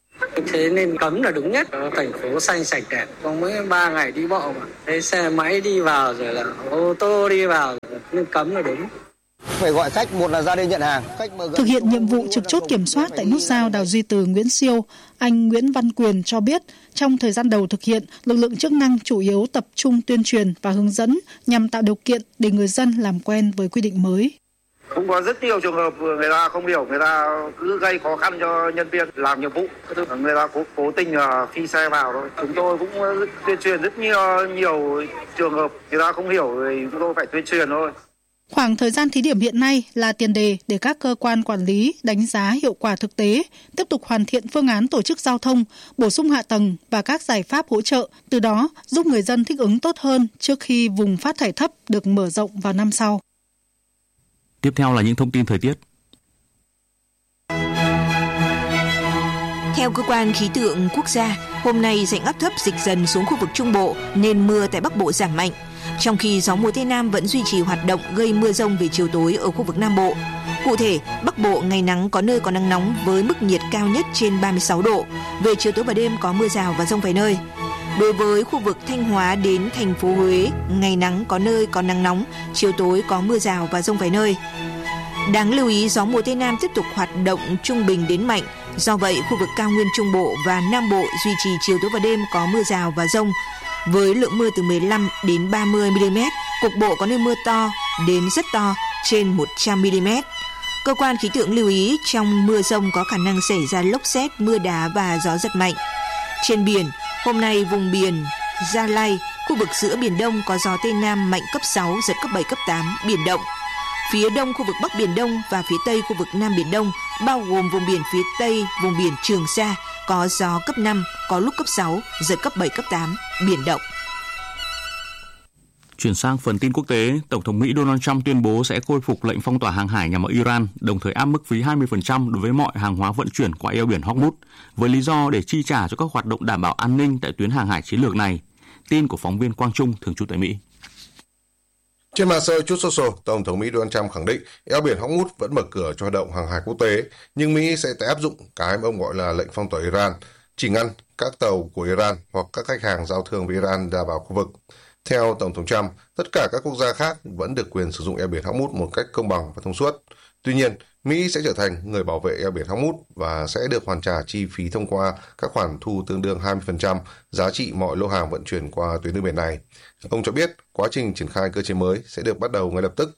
Thế nên cấm là đúng nhất. Thành phố xanh sạch đẹp, có mấy 3 ngày đi bộ mà. Thế xe máy đi vào rồi là ô tô đi vào, nên cấm là đúng. Phải gọi khách, một là ra đây nhận hàng. Thực hiện nhiệm vụ trực chốt kiểm soát tại nút giao Đào Duy Từ - Nguyễn Siêu, anh Nguyễn Văn Quyền cho biết trong thời gian đầu thực hiện, lực lượng chức năng chủ yếu tập trung tuyên truyền và hướng dẫn nhằm tạo điều kiện để người dân làm quen với quy định mới. Cũng có rất nhiều trường hợp người ta không hiểu, người ta cứ gây khó khăn cho nhân viên làm nhiệm vụ. Người ta cố tình phi xe vào thôi. Chúng tôi cũng tuyên truyền rất nhiều trường hợp người ta không hiểu thì chúng tôi phải tuyên truyền thôi. Khoảng thời gian thí điểm hiện nay là tiền đề để các cơ quan quản lý đánh giá hiệu quả thực tế, tiếp tục hoàn thiện phương án tổ chức giao thông, bổ sung hạ tầng và các giải pháp hỗ trợ, từ đó giúp người dân thích ứng tốt hơn trước khi vùng phát thải thấp được mở rộng vào năm sau. Tiếp theo là những thông tin thời tiết. Theo Cơ quan Khí tượng Quốc gia, hôm nay rãnh áp thấp dịch dần xuống khu vực Trung Bộ nên mưa tại Bắc Bộ giảm mạnh. Trong khi gió mùa Tây Nam vẫn duy trì hoạt động gây mưa rông về chiều tối ở khu vực Nam Bộ. Cụ thể, Bắc Bộ ngày nắng có nơi có nắng nóng với mức nhiệt cao nhất trên 36 độ. Về chiều tối và đêm có mưa rào và dông vài nơi. Đối với khu vực Thanh Hóa đến thành phố Huế, ngày nắng có nơi có nắng nóng, chiều tối có mưa rào và dông vài nơi. Đáng lưu ý, gió mùa Tây Nam tiếp tục hoạt động trung bình đến mạnh. Do vậy, khu vực cao nguyên Trung Bộ và Nam Bộ duy trì chiều tối và đêm có mưa rào và dông, với lượng mưa từ 15 đến 30 mm, cục bộ có nơi mưa to đến rất to trên 100 mm. Cơ quan khí tượng lưu ý trong mưa dông có khả năng xảy ra lốc sét, mưa đá và gió giật mạnh. Trên biển, hôm nay vùng biển Gia Lai, khu vực giữa Biển Đông có gió Tây Nam mạnh cấp 6, giật cấp 7, cấp 8, biển động. Phía đông khu vực Bắc Biển Đông và phía tây khu vực Nam Biển Đông, bao gồm vùng biển phía tây, vùng biển Trường Sa, có gió cấp 5, có lúc cấp 6, giật cấp 7, cấp 8, biển động. Chuyển sang phần tin quốc tế, Tổng thống Mỹ Donald Trump tuyên bố sẽ khôi phục lệnh phong tỏa hàng hải nhằm vào Iran, đồng thời áp mức phí 20% đối với mọi hàng hóa vận chuyển qua eo biển Hormuz, với lý do để chi trả cho các hoạt động đảm bảo an ninh tại tuyến hàng hải chiến lược này. Tin của phóng viên Quang Trung, thường trú tại Mỹ. Trên mạng xã hội Truth Social, Tổng thống Mỹ Donald Trump khẳng định eo biển Hormuz vẫn mở cửa cho hoạt động hàng hải quốc tế, nhưng Mỹ sẽ tái áp dụng cái mà ông gọi là lệnh phong tỏa Iran, chỉ ngăn các tàu của Iran hoặc các khách hàng giao thương với Iran ra vào khu vực. Theo Tổng thống Trump, tất cả các quốc gia khác vẫn được quyền sử dụng eo biển Hormuz một cách công bằng và thông suốt. Tuy nhiên, Mỹ sẽ trở thành người bảo vệ eo biển Hormuz và sẽ được hoàn trả chi phí thông qua các khoản thu tương đương 20% giá trị mọi lô hàng vận chuyển qua tuyến đường biển này. Ông cho biết quá trình triển khai cơ chế mới sẽ được bắt đầu ngay lập tức.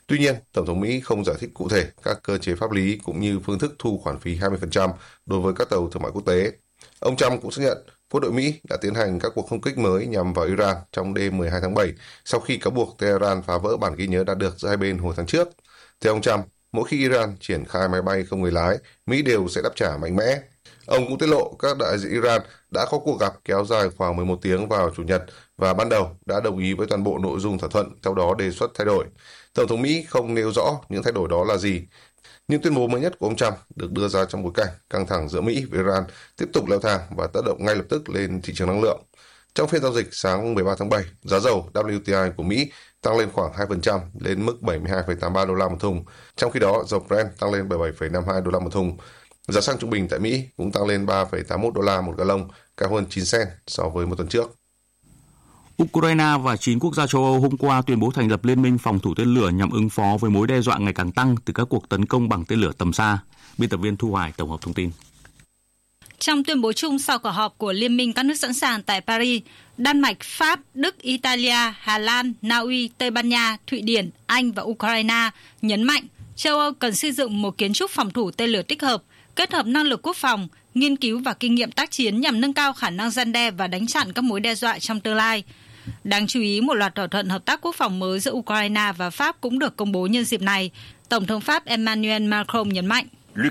Tuy nhiên, Tổng thống Mỹ không giải thích cụ thể các cơ chế pháp lý cũng như phương thức thu khoản phí 20% đối với các tàu thương mại quốc tế. Ông Trump cũng xác nhận quân đội Mỹ đã tiến hành các cuộc không kích mới nhằm vào Iran trong đêm 12 tháng 7 sau khi cáo buộc Tehran phá vỡ bản ghi nhớ đạt được giữa hai bên hồi tháng trước. Theo ông Trump, mỗi khi Iran triển khai máy bay không người lái, Mỹ đều sẽ đáp trả mạnh mẽ. Ông cũng tiết lộ các đại diện Iran đã có cuộc gặp kéo dài khoảng 11 tiếng vào Chủ nhật và ban đầu đã đồng ý với toàn bộ nội dung thỏa thuận, sau đó đề xuất thay đổi. Tổng thống Mỹ không nêu rõ những thay đổi đó là gì. Nhưng tuyên bố mới nhất của ông Trump được đưa ra trong bối cảnh căng thẳng giữa Mỹ và Iran tiếp tục leo thang và tác động ngay lập tức lên thị trường năng lượng. Trong phiên giao dịch sáng 13 tháng 7, giá dầu WTI của Mỹ tăng lên khoảng 2% lên mức 72,83 đô la một thùng. Trong khi đó, dầu Brent tăng lên 77,52 đô la một thùng. Giá xăng trung bình tại Mỹ cũng tăng lên 3,81 đô la một gallon, cao hơn 9 cent so với một tuần trước. Ukraine và 9 quốc gia châu Âu hôm qua tuyên bố thành lập liên minh phòng thủ tên lửa nhằm ứng phó với mối đe dọa ngày càng tăng từ các cuộc tấn công bằng tên lửa tầm xa. Biên tập viên Thu Hoài tổng hợp thông tin. Trong tuyên bố chung sau cuộc họp của Liên minh các nước sẵn sàng tại Paris, Đan Mạch, Pháp, Đức, Italia, Hà Lan, Na Uy, Tây Ban Nha, Thụy Điển, Anh và Ukraine nhấn mạnh châu Âu cần xây dựng một kiến trúc phòng thủ tên lửa tích hợp, kết hợp năng lực quốc phòng, nghiên cứu và kinh nghiệm tác chiến nhằm nâng cao khả năng răn đe và đánh chặn các mối đe dọa trong tương lai. Đáng chú ý, một loạt thỏa thuận hợp tác quốc phòng mới giữa Ukraine và Pháp cũng được công bố nhân dịp này. Tổng thống Pháp Emmanuel Macron nhấn mạnh.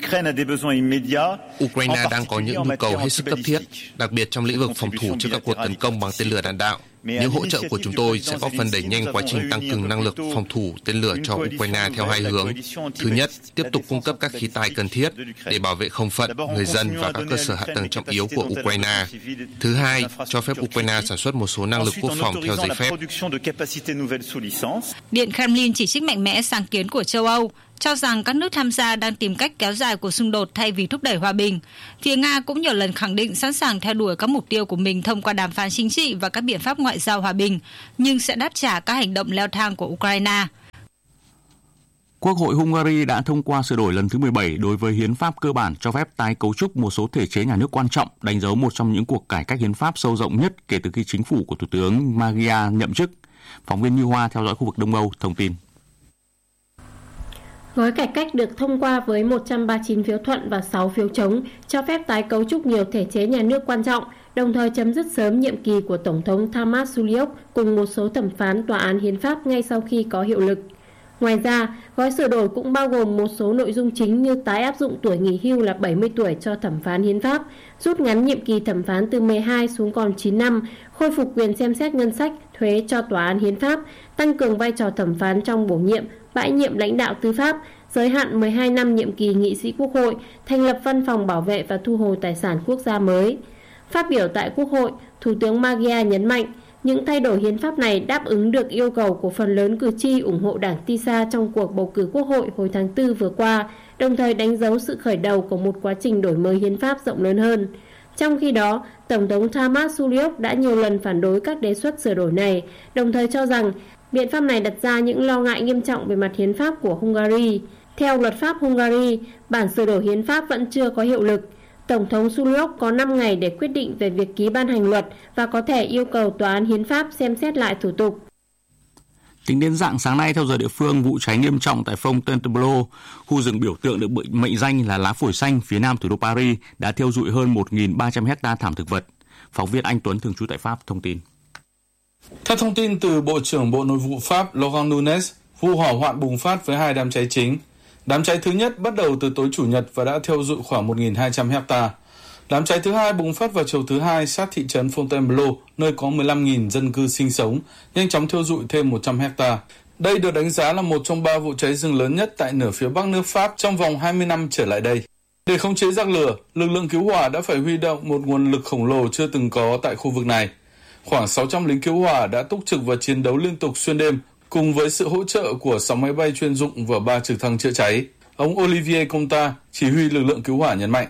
Ukraine đang có những nhu cầu hết sức cấp thiết, đặc biệt trong lĩnh vực phòng thủ trước các cuộc tấn công bằng tên lửa đạn đạo. Những hỗ trợ của chúng tôi sẽ góp phần đẩy nhanh quá trình tăng cường năng lực phòng thủ tên lửa cho Ukraine theo hai hướng. Thứ nhất, tiếp tục cung cấp các khí tài cần thiết để bảo vệ không phận, người dân và các cơ sở hạ tầng trọng yếu của Ukraine. Thứ hai, cho phép Ukraine sản xuất một số năng lực quốc phòng theo giấy phép. Điện Kremlin chỉ trích mạnh mẽ sáng kiến của châu Âu, cho rằng các nước tham gia đang tìm cách kéo dài cuộc xung đột thay vì thúc đẩy hòa bình. Phía Nga cũng nhiều lần khẳng định sẵn sàng theo đuổi các mục tiêu của mình thông qua đàm phán chính trị và các biện pháp ngoại giao hòa bình, nhưng sẽ đáp trả các hành động leo thang của Ukraine. Quốc hội Hungary đã thông qua sửa đổi lần thứ 17 đối với hiến pháp cơ bản cho phép tái cấu trúc một số thể chế nhà nước quan trọng, đánh dấu một trong những cuộc cải cách hiến pháp sâu rộng nhất kể từ khi chính phủ của Thủ tướng Magyar nhậm chức. Phóng viên Như Hoa theo dõi khu vực Đông Âu thông tin. Gói cải cách được thông qua với 139 phiếu thuận và 6 phiếu chống, cho phép tái cấu trúc nhiều thể chế nhà nước quan trọng, đồng thời chấm dứt sớm nhiệm kỳ của Tổng thống Tamas Suliok cùng một số thẩm phán tòa án hiến pháp ngay sau khi có hiệu lực. Ngoài ra, gói sửa đổi cũng bao gồm một số nội dung chính như tái áp dụng tuổi nghỉ hưu là 70 tuổi cho thẩm phán hiến pháp, rút ngắn nhiệm kỳ thẩm phán từ 12 xuống còn 9 năm, khôi phục quyền xem xét ngân sách, thuế cho tòa án hiến pháp, tăng cường vai trò thẩm phán trong bổ nhiệm, bãi nhiệm lãnh đạo tư pháp, giới hạn 12 năm nhiệm kỳ nghị sĩ quốc hội, thành lập văn phòng bảo vệ và thu hồi tài sản quốc gia mới. Phát biểu tại Quốc hội, Thủ tướng Magyar nhấn mạnh, những thay đổi hiến pháp này đáp ứng được yêu cầu của phần lớn cử tri ủng hộ đảng TISA trong cuộc bầu cử quốc hội hồi tháng 4 vừa qua, đồng thời đánh dấu sự khởi đầu của một quá trình đổi mới hiến pháp rộng lớn hơn. Trong khi đó, Tổng thống Tamas Suliok đã nhiều lần phản đối các đề xuất sửa đổi này, đồng thời cho rằng biện pháp này đặt ra những lo ngại nghiêm trọng về mặt hiến pháp của Hungary. Theo luật pháp Hungary, bản sửa đổi hiến pháp vẫn chưa có hiệu lực. Tổng thống Suliok có 5 ngày để quyết định về việc ký ban hành luật và có thể yêu cầu tòa án hiến pháp xem xét lại thủ tục. Tính đến rạng sáng nay theo giờ địa phương, vụ cháy nghiêm trọng tại Fontainebleau, khu rừng biểu tượng được mệnh danh là lá phổi xanh phía nam thủ đô Paris, đã thiêu rụi hơn 1.300 hectare thảm thực vật. Phóng viên Anh Tuấn thường trú tại Pháp thông tin. Theo thông tin từ Bộ trưởng Bộ Nội vụ Pháp Laurent Nunez, vụ hỏa hoạn bùng phát với 2 đám cháy chính. Đám cháy thứ nhất bắt đầu từ tối Chủ nhật và đã thiêu rụi khoảng 1.200 hectare. Đám cháy thứ hai bùng phát vào chiều thứ hai sát thị trấn Fontainebleau, nơi có 15.000 dân cư sinh sống, nhanh chóng thiêu rụi thêm 100 hectare. Đây được đánh giá là một trong 3 vụ cháy rừng lớn nhất tại nửa phía bắc nước Pháp trong vòng 20 năm trở lại đây. Để khống chế giặc lửa, lực lượng cứu hỏa đã phải huy động một nguồn lực khổng lồ chưa từng có tại khu vực này. Khoảng 600 lính cứu hỏa đã túc trực và chiến đấu liên tục xuyên đêm, cùng với sự hỗ trợ của 6 máy bay chuyên dụng và 3 trực thăng chữa cháy. Ông Olivier Conta, chỉ huy lực lượng cứu hỏa nhấn mạnh.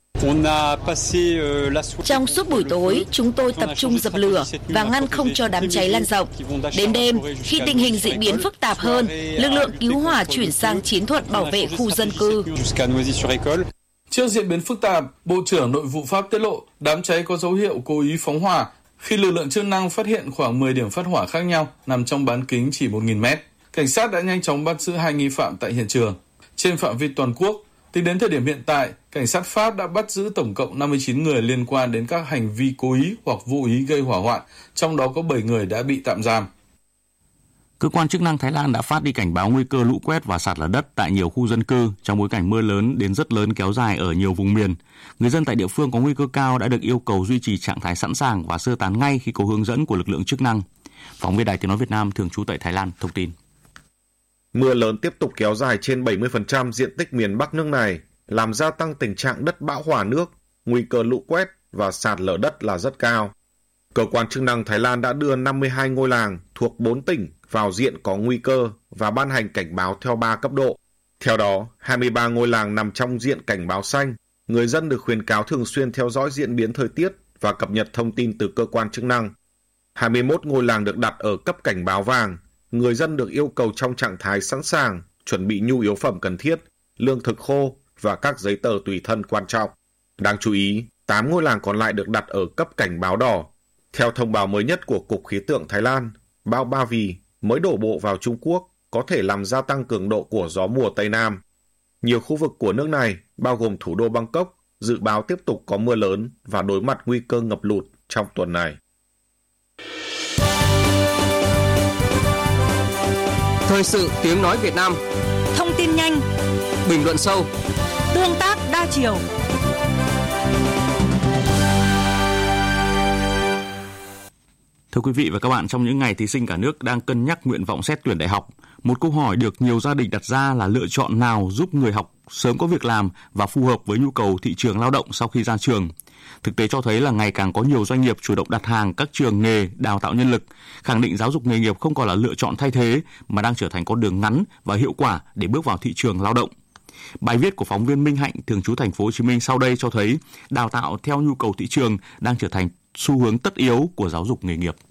Trong suốt buổi tối, chúng tôi tập trung dập lửa và ngăn không cho đám cháy lan rộng. Đến đêm, khi tình hình diễn biến phức tạp hơn, lực lượng cứu hỏa chuyển sang chiến thuật bảo vệ khu dân cư. Trước diễn biến phức tạp, Bộ trưởng Nội vụ Pháp tiết lộ đám cháy có dấu hiệu cố ý phóng hỏa khi lực lượng chức năng phát hiện khoảng 10 điểm phát hỏa khác nhau nằm trong bán kính chỉ 1.000 mét. cảnh sát đã nhanh chóng bắt giữ 2 nghi phạm tại hiện trường. Trên phạm vi toàn quốc, tính đến thời điểm hiện tại, cảnh sát Pháp đã bắt giữ tổng cộng 59 người liên quan đến các hành vi cố ý hoặc vô ý gây hỏa hoạn, trong đó có 7 người đã bị tạm giam. Cơ quan chức năng Thái Lan đã phát đi cảnh báo nguy cơ lũ quét và sạt lở đất tại nhiều khu dân cư trong bối cảnh mưa lớn đến rất lớn kéo dài ở nhiều vùng miền. Người dân tại địa phương có nguy cơ cao đã được yêu cầu duy trì trạng thái sẵn sàng và sơ tán ngay khi có hướng dẫn của lực lượng chức năng. Phóng viên Đài Tiếng nói Việt Nam thường trú tại Thái Lan thông tin. Mưa lớn tiếp tục kéo dài trên 70% diện tích miền Bắc nước này, làm gia tăng tình trạng đất bão hòa nước, nguy cơ lũ quét và sạt lở đất là rất cao. Cơ quan chức năng Thái Lan đã đưa 52 ngôi làng thuộc 4 tỉnh vào diện có nguy cơ và ban hành cảnh báo theo 3 cấp độ. Theo đó, 23 ngôi làng nằm trong diện cảnh báo xanh. Người dân được khuyến cáo thường xuyên theo dõi diễn biến thời tiết và cập nhật thông tin từ cơ quan chức năng. 21 ngôi làng được đặt ở cấp cảnh báo vàng. Người dân được yêu cầu trong trạng thái sẵn sàng, chuẩn bị nhu yếu phẩm cần thiết, lương thực khô và các giấy tờ tùy thân quan trọng. Đáng chú ý, 8 ngôi làng còn lại được đặt ở cấp cảnh báo đỏ. Theo thông báo mới nhất của Cục Khí tượng Thái Lan, bão Ba Vì mới đổ bộ vào Trung Quốc có thể làm gia tăng cường độ của gió mùa Tây Nam. Nhiều khu vực của nước này, bao gồm thủ đô Bangkok, dự báo tiếp tục có mưa lớn và đối mặt nguy cơ ngập lụt trong tuần này. Thời sự tiếng nói Việt Nam. Thông tin nhanh, bình luận sâu, tương tác đa chiều. Thưa quý vị và các bạn, trong những ngày thí sinh cả nước đang cân nhắc nguyện vọng xét tuyển đại học, một câu hỏi được nhiều gia đình đặt ra là lựa chọn nào giúp người học sớm có việc làm và phù hợp với nhu cầu thị trường lao động sau khi ra trường. Thực tế cho thấy là ngày càng có nhiều doanh nghiệp chủ động đặt hàng các trường nghề đào tạo nhân lực, khẳng định giáo dục nghề nghiệp không còn là lựa chọn thay thế mà đang trở thành con đường ngắn và hiệu quả để bước vào thị trường lao động. Bài viết của phóng viên Minh Hạnh thường trú thành phố Hồ Chí Minh sau đây cho thấy đào tạo theo nhu cầu thị trường đang trở thành xu hướng tất yếu của giáo dục nghề nghiệp.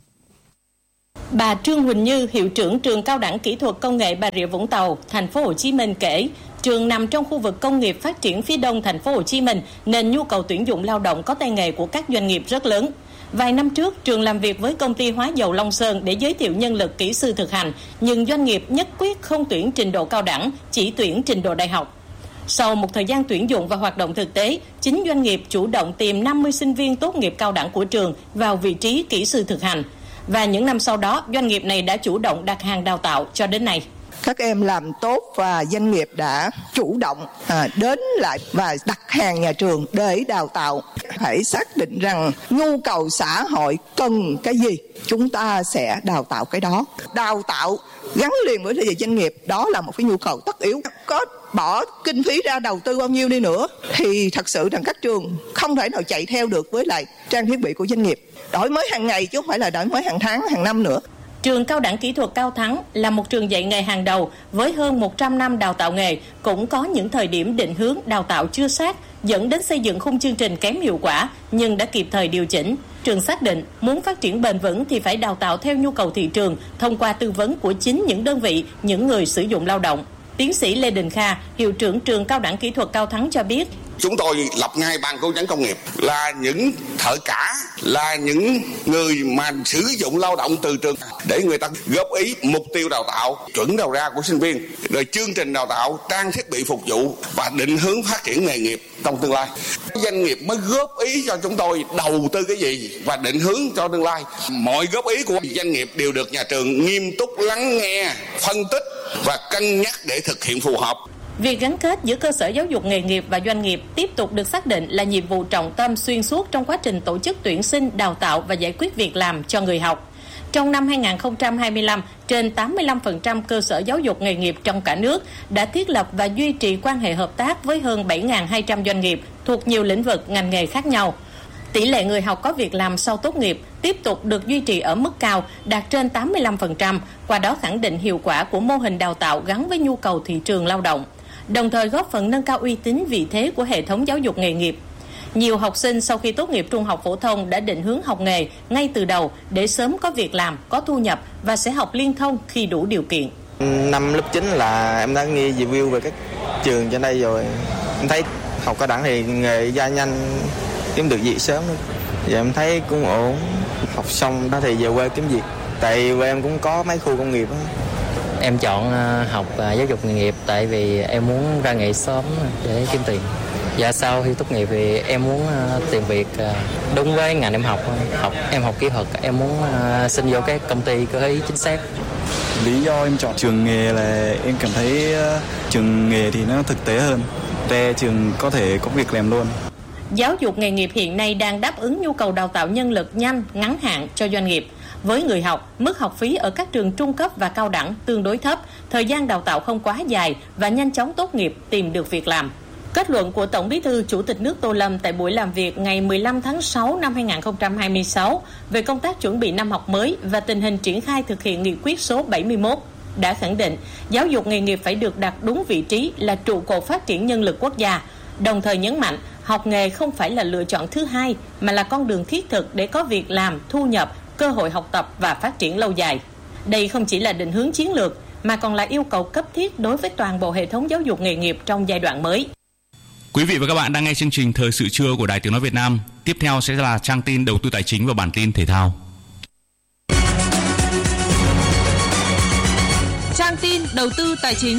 Bà Trương Huỳnh Như, hiệu trưởng trường Cao đẳng Kỹ thuật Công nghệ Bà Rịa Vũng Tàu, thành phố Hồ Chí Minh kể, trường nằm trong khu vực công nghiệp phát triển phía đông thành phố Hồ Chí Minh nên nhu cầu tuyển dụng lao động có tay nghề của các doanh nghiệp rất lớn. Vài năm trước, trường làm việc với công ty hóa dầu Long Sơn để giới thiệu nhân lực kỹ sư thực hành, nhưng doanh nghiệp nhất quyết không tuyển trình độ cao đẳng, chỉ tuyển trình độ đại học. Sau một thời gian tuyển dụng và hoạt động thực tế, chính doanh nghiệp chủ động tìm 50 sinh viên tốt nghiệp cao đẳng của trường vào vị trí kỹ sư thực hành. Và những năm sau đó, doanh nghiệp này đã chủ động đặt hàng đào tạo cho đến nay. Các em làm tốt và doanh nghiệp đã chủ động đến lại và đặt hàng nhà trường để đào tạo. Hãy xác định rằng nhu cầu xã hội cần cái gì, chúng ta sẽ đào tạo cái đó. Đào tạo gắn liền với doanh nghiệp, đó là một cái nhu cầu tất yếu. Có bỏ kinh phí ra đầu tư bao nhiêu đi nữa thì thật sự rằng các trường không thể nào chạy theo được với lại trang thiết bị của doanh nghiệp. Đổi mới hàng ngày chứ không phải là đổi mới hàng tháng, hàng năm nữa. Trường Cao đẳng Kỹ thuật Cao Thắng là một trường dạy nghề hàng đầu với hơn 100 năm đào tạo nghề, cũng có những thời điểm định hướng đào tạo chưa sát, dẫn đến xây dựng khung chương trình kém hiệu quả, nhưng đã kịp thời điều chỉnh. Trường xác định muốn phát triển bền vững thì phải đào tạo theo nhu cầu thị trường, thông qua tư vấn của chính những đơn vị, những người sử dụng lao động. Tiến sĩ Lê Đình Kha, hiệu trưởng trường Cao đẳng Kỹ thuật Cao Thắng cho biết, chúng tôi lập ngay ban cố vấn công nghiệp là những thợ cả, là những người mà sử dụng lao động từ trường để người ta góp ý mục tiêu đào tạo, chuẩn đầu ra của sinh viên, rồi chương trình đào tạo, trang thiết bị phục vụ và định hướng phát triển nghề nghiệp trong tương lai. Doanh nghiệp mới góp ý cho chúng tôi đầu tư cái gì và định hướng cho tương lai. Mọi góp ý của doanh nghiệp đều được nhà trường nghiêm túc lắng nghe, phân tích và cân nhắc để thực hiện phù hợp. Việc gắn kết giữa cơ sở giáo dục nghề nghiệp và doanh nghiệp tiếp tục được xác định là nhiệm vụ trọng tâm xuyên suốt trong quá trình tổ chức tuyển sinh, đào tạo và giải quyết việc làm cho người học. Trong năm 2025, trên 85% cơ sở giáo dục nghề nghiệp trong cả nước đã thiết lập và duy trì quan hệ hợp tác với hơn 7.200 doanh nghiệp thuộc nhiều lĩnh vực, ngành nghề khác nhau. Tỷ lệ người học có việc làm sau tốt nghiệp tiếp tục được duy trì ở mức cao, đạt trên 85%, qua đó khẳng định hiệu quả của mô hình đào tạo gắn với nhu cầu thị trường lao động, đồng thời góp phần nâng cao uy tín vị thế của hệ thống giáo dục nghề nghiệp. Nhiều học sinh sau khi tốt nghiệp trung học phổ thông đã định hướng học nghề ngay từ đầu để sớm có việc làm, có thu nhập và sẽ học liên thông khi đủ điều kiện. Năm lớp 9 là em đã nghe review về các trường trên đây rồi. Em thấy học cao đẳng thì nghề ra nhanh, kiếm được việc sớm. Giờ em thấy cũng ổn. Học xong đó thì về quê kiếm việc. Tại quê em cũng có mấy khu công nghiệp đó. Em chọn học giáo dục nghề nghiệp tại vì em muốn ra nghề sớm để kiếm tiền. Dạ sau khi tốt nghiệp thì em muốn tìm việc đúng với ngành em học. Em học kỹ thuật, em muốn xin vô các công ty cơ khí chính xác. Lý do em chọn trường nghề là em cảm thấy trường nghề thì nó thực tế hơn. Ra trường có thể có việc làm luôn. Giáo dục nghề nghiệp hiện nay đang đáp ứng nhu cầu đào tạo nhân lực nhanh, ngắn hạn cho doanh nghiệp. Với người học, mức học phí ở các trường trung cấp và cao đẳng tương đối thấp, thời gian đào tạo không quá dài và nhanh chóng tốt nghiệp tìm được việc làm. Kết luận của Tổng Bí thư Chủ tịch nước Tô Lâm tại buổi làm việc ngày 15 tháng 6 năm 2026 về công tác chuẩn bị năm học mới và tình hình triển khai thực hiện nghị quyết số 71 đã khẳng định giáo dục nghề nghiệp phải được đặt đúng vị trí là trụ cột phát triển nhân lực quốc gia, đồng thời nhấn mạnh học nghề không phải là lựa chọn thứ hai mà là con đường thiết thực để có việc làm, thu nhập, cơ hội học tập và phát triển lâu dài. Đây không chỉ là định hướng chiến lược mà còn là yêu cầu cấp thiết đối với toàn bộ hệ thống giáo dục nghề nghiệp trong giai đoạn mới. Quý vị và các bạn đang nghe chương trình Thời sự trưa của Đài Tiếng nói Việt Nam. Tiếp theo sẽ là trang tin đầu tư tài chính và bản tin thể thao. Trang tin đầu tư tài chính.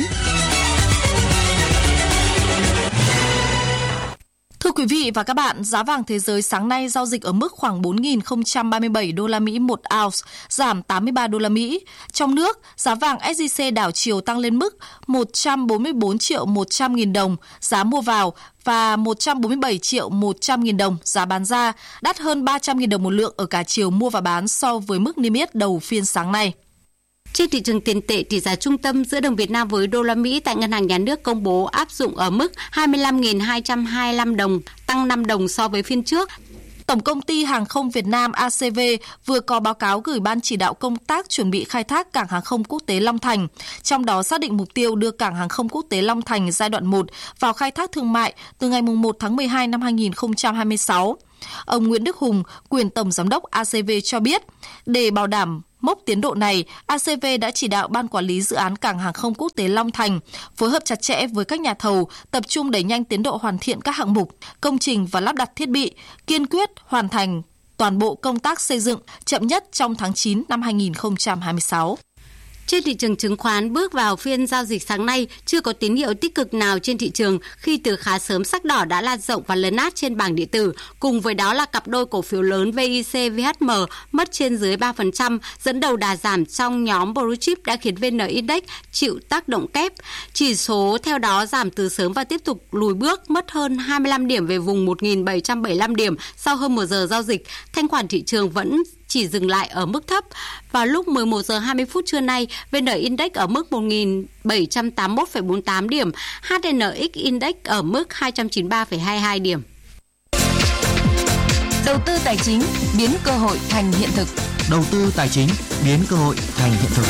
Thưa quý vị và các bạn, giá vàng thế giới sáng nay giao dịch ở mức khoảng 4.037 đô la Mỹ một ounce, giảm 83 đô la Mỹ. Trong nước, giá vàng SJC đảo chiều tăng lên mức 144 triệu 100 nghìn đồng giá mua vào và 147 triệu 100 nghìn đồng giá bán ra, đắt hơn 300 nghìn đồng một lượng ở cả chiều mua và bán so với mức niêm yết đầu phiên sáng nay. Trên thị trường tiền tệ, tỷ giá trung tâm giữa đồng Việt Nam với đô la Mỹ tại Ngân hàng Nhà nước công bố áp dụng ở mức 25.225 đồng, tăng 5 đồng so với phiên trước. Tổng công ty Hàng không Việt Nam ACV vừa có báo cáo gửi Ban chỉ đạo công tác chuẩn bị khai thác cảng hàng không quốc tế Long Thành, trong đó xác định mục tiêu đưa cảng hàng không quốc tế Long Thành giai đoạn 1 vào khai thác thương mại từ ngày 1 tháng 12 năm 2026. Ông Nguyễn Đức Hùng, quyền Tổng Giám đốc ACV cho biết, để bảo đảm mốc tiến độ này, ACV đã chỉ đạo Ban Quản lý Dự án Cảng hàng không quốc tế Long Thành phối hợp chặt chẽ với các nhà thầu, tập trung đẩy nhanh tiến độ hoàn thiện các hạng mục, công trình và lắp đặt thiết bị, kiên quyết hoàn thành toàn bộ công tác xây dựng chậm nhất trong tháng 9 năm 2026. Trên thị trường chứng khoán, bước vào phiên giao dịch sáng nay, chưa có tín hiệu tích cực nào trên thị trường khi từ khá sớm sắc đỏ đã lan rộng và lấn át trên bảng điện tử. Cùng với đó là cặp đôi cổ phiếu lớn VIC, VHM mất trên dưới 3%, dẫn đầu đà giảm trong nhóm Blue Chip đã khiến VN Index chịu tác động kép. Chỉ số theo đó giảm từ sớm và tiếp tục lùi bước, mất hơn 25 điểm về vùng 1.775 điểm sau hơn 1 giờ giao dịch. Thanh khoản thị trường vẫn chỉ dừng lại ở mức thấp. Vào lúc 11 giờ 20 phút trưa nay, VN Index ở mức 1.781,48 điểm, HNX Index ở mức 293,22 điểm. Đầu tư tài chính biến cơ hội thành hiện thực. Đầu tư tài chính biến cơ hội thành hiện thực.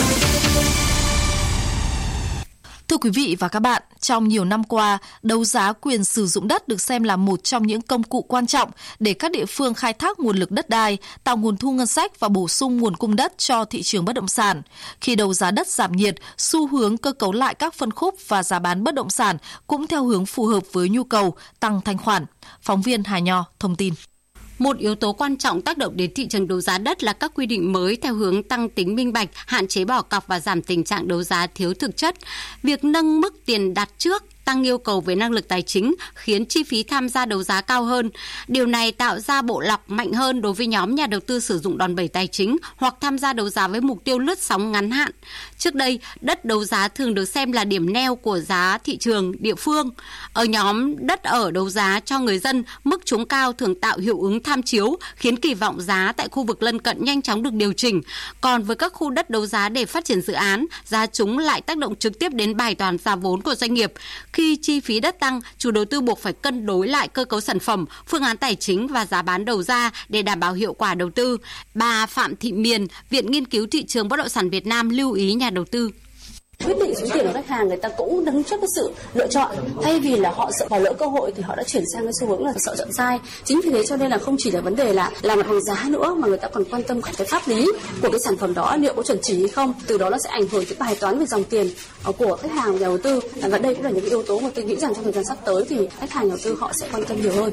Thưa quý vị và các bạn, trong nhiều năm qua, đấu giá quyền sử dụng đất được xem là một trong những công cụ quan trọng để các địa phương khai thác nguồn lực đất đai, tạo nguồn thu ngân sách và bổ sung nguồn cung đất cho thị trường bất động sản. Khi đấu giá đất giảm nhiệt, xu hướng cơ cấu lại các phân khúc và giá bán bất động sản cũng theo hướng phù hợp với nhu cầu, tăng thanh khoản. Phóng viên Hà Nho thông tin. Một yếu tố quan trọng tác động đến thị trường đấu giá đất là các quy định mới theo hướng tăng tính minh bạch, hạn chế bỏ cọc và giảm tình trạng đấu giá thiếu thực chất. Việc nâng mức tiền đặt trước, tăng yêu cầu về năng lực tài chính khiến chi phí tham gia đấu giá cao hơn. Điều này tạo ra bộ lọc mạnh hơn đối với nhóm nhà đầu tư sử dụng đòn bẩy tài chính hoặc tham gia đấu giá với mục tiêu lướt sóng ngắn hạn. Trước đây, đất đấu giá thường được xem là điểm neo của giá thị trường địa phương. Ở nhóm đất ở đấu giá cho người dân, mức trúng cao thường tạo hiệu ứng tham chiếu, khiến kỳ vọng giá tại khu vực lân cận nhanh chóng được điều chỉnh. Còn với các khu đất đấu giá để phát triển dự án, giá trúng lại tác động trực tiếp đến bài toán giá vốn của doanh nghiệp. Khi chi phí đất tăng, chủ đầu tư buộc phải cân đối lại cơ cấu sản phẩm, phương án tài chính và giá bán đầu ra để đảm bảo hiệu quả đầu tư. Bà Phạm Thị Miền, Viện Nghiên cứu Thị trường Bất động sản Việt Nam lưu ý nhà đầu tư. Quyết định số tiền của khách hàng, người ta cũng đứng trước cái sự lựa chọn, thay vì là họ sợ bỏ lỡ cơ hội thì họ đã chuyển sang cái xu hướng là sợ chọn sai. Chính vì thế cho nên là không chỉ là vấn đề là mặt hàng giá nữa mà người ta còn quan tâm cả cái pháp lý của cái sản phẩm đó liệu có chuẩn chỉ hay không. Từ đó nó sẽ ảnh hưởng tới bài toán về dòng tiền của khách hàng, nhà đầu tư. Và đây cũng là những cái yếu tố mà tôi nghĩ rằng trong thời gian sắp tới thì khách hàng, nhà đầu tư họ sẽ quan tâm nhiều hơn.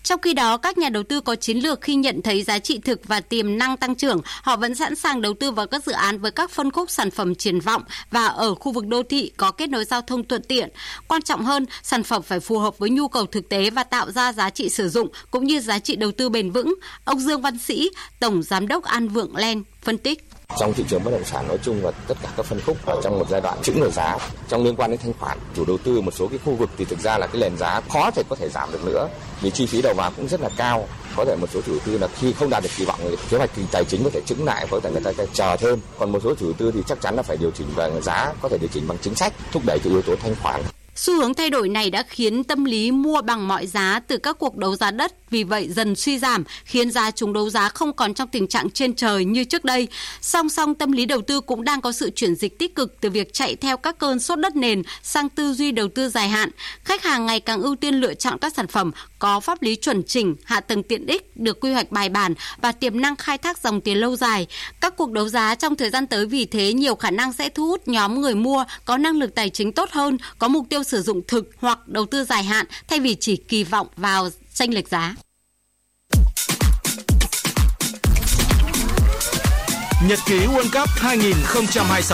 Trong khi đó, các nhà đầu tư có chiến lược khi nhận thấy giá trị thực và tiềm năng tăng trưởng, họ vẫn sẵn sàng đầu tư vào các dự án với các phân khúc sản phẩm triển vọng và ở khu vực đô thị có kết nối giao thông thuận tiện. Quan trọng hơn, sản phẩm phải phù hợp với nhu cầu thực tế và tạo ra giá trị sử dụng cũng như giá trị đầu tư bền vững. Ông Dương Văn Sĩ, Tổng Giám đốc An Vượng Land, phân tích. Trong thị trường bất động sản nói chung và tất cả các phân khúc ở trong một giai đoạn chững nổi giá. Trong liên quan đến thanh khoản, chủ đầu tư một số cái khu vực thì thực ra là cái nền giá khó thể có thể giảm được nữa vì chi phí đầu vào cũng rất là cao. Có thể một số chủ đầu tư là khi không đạt được kỳ vọng thì kế hoạch tài chính có thể chững lại, có thể người ta chờ thêm. Còn một số chủ đầu tư thì chắc chắn là phải điều chỉnh về giá, có thể điều chỉnh bằng chính sách thúc đẩy cái yếu tố thanh khoản. Xu hướng thay đổi này đã khiến tâm lý mua bằng mọi giá từ các cuộc đấu giá đất vì vậy dần suy giảm, khiến giá trúng đấu giá không còn trong tình trạng trên trời như trước đây. Song song tâm lý đầu tư cũng đang có sự chuyển dịch tích cực từ việc chạy theo các cơn sốt đất nền sang tư duy đầu tư dài hạn. Khách hàng ngày càng ưu tiên lựa chọn các sản phẩm có pháp lý chuẩn chỉnh, hạ tầng tiện ích, được quy hoạch bài bản và tiềm năng khai thác dòng tiền lâu dài. Các cuộc đấu giá trong thời gian tới vì thế nhiều khả năng sẽ thu hút nhóm người mua có năng lực tài chính tốt hơn, có mục tiêu sử dụng thực hoặc đầu tư dài hạn thay vì chỉ kỳ vọng vào chênh lệch giá. Nhật ký World Cup 2026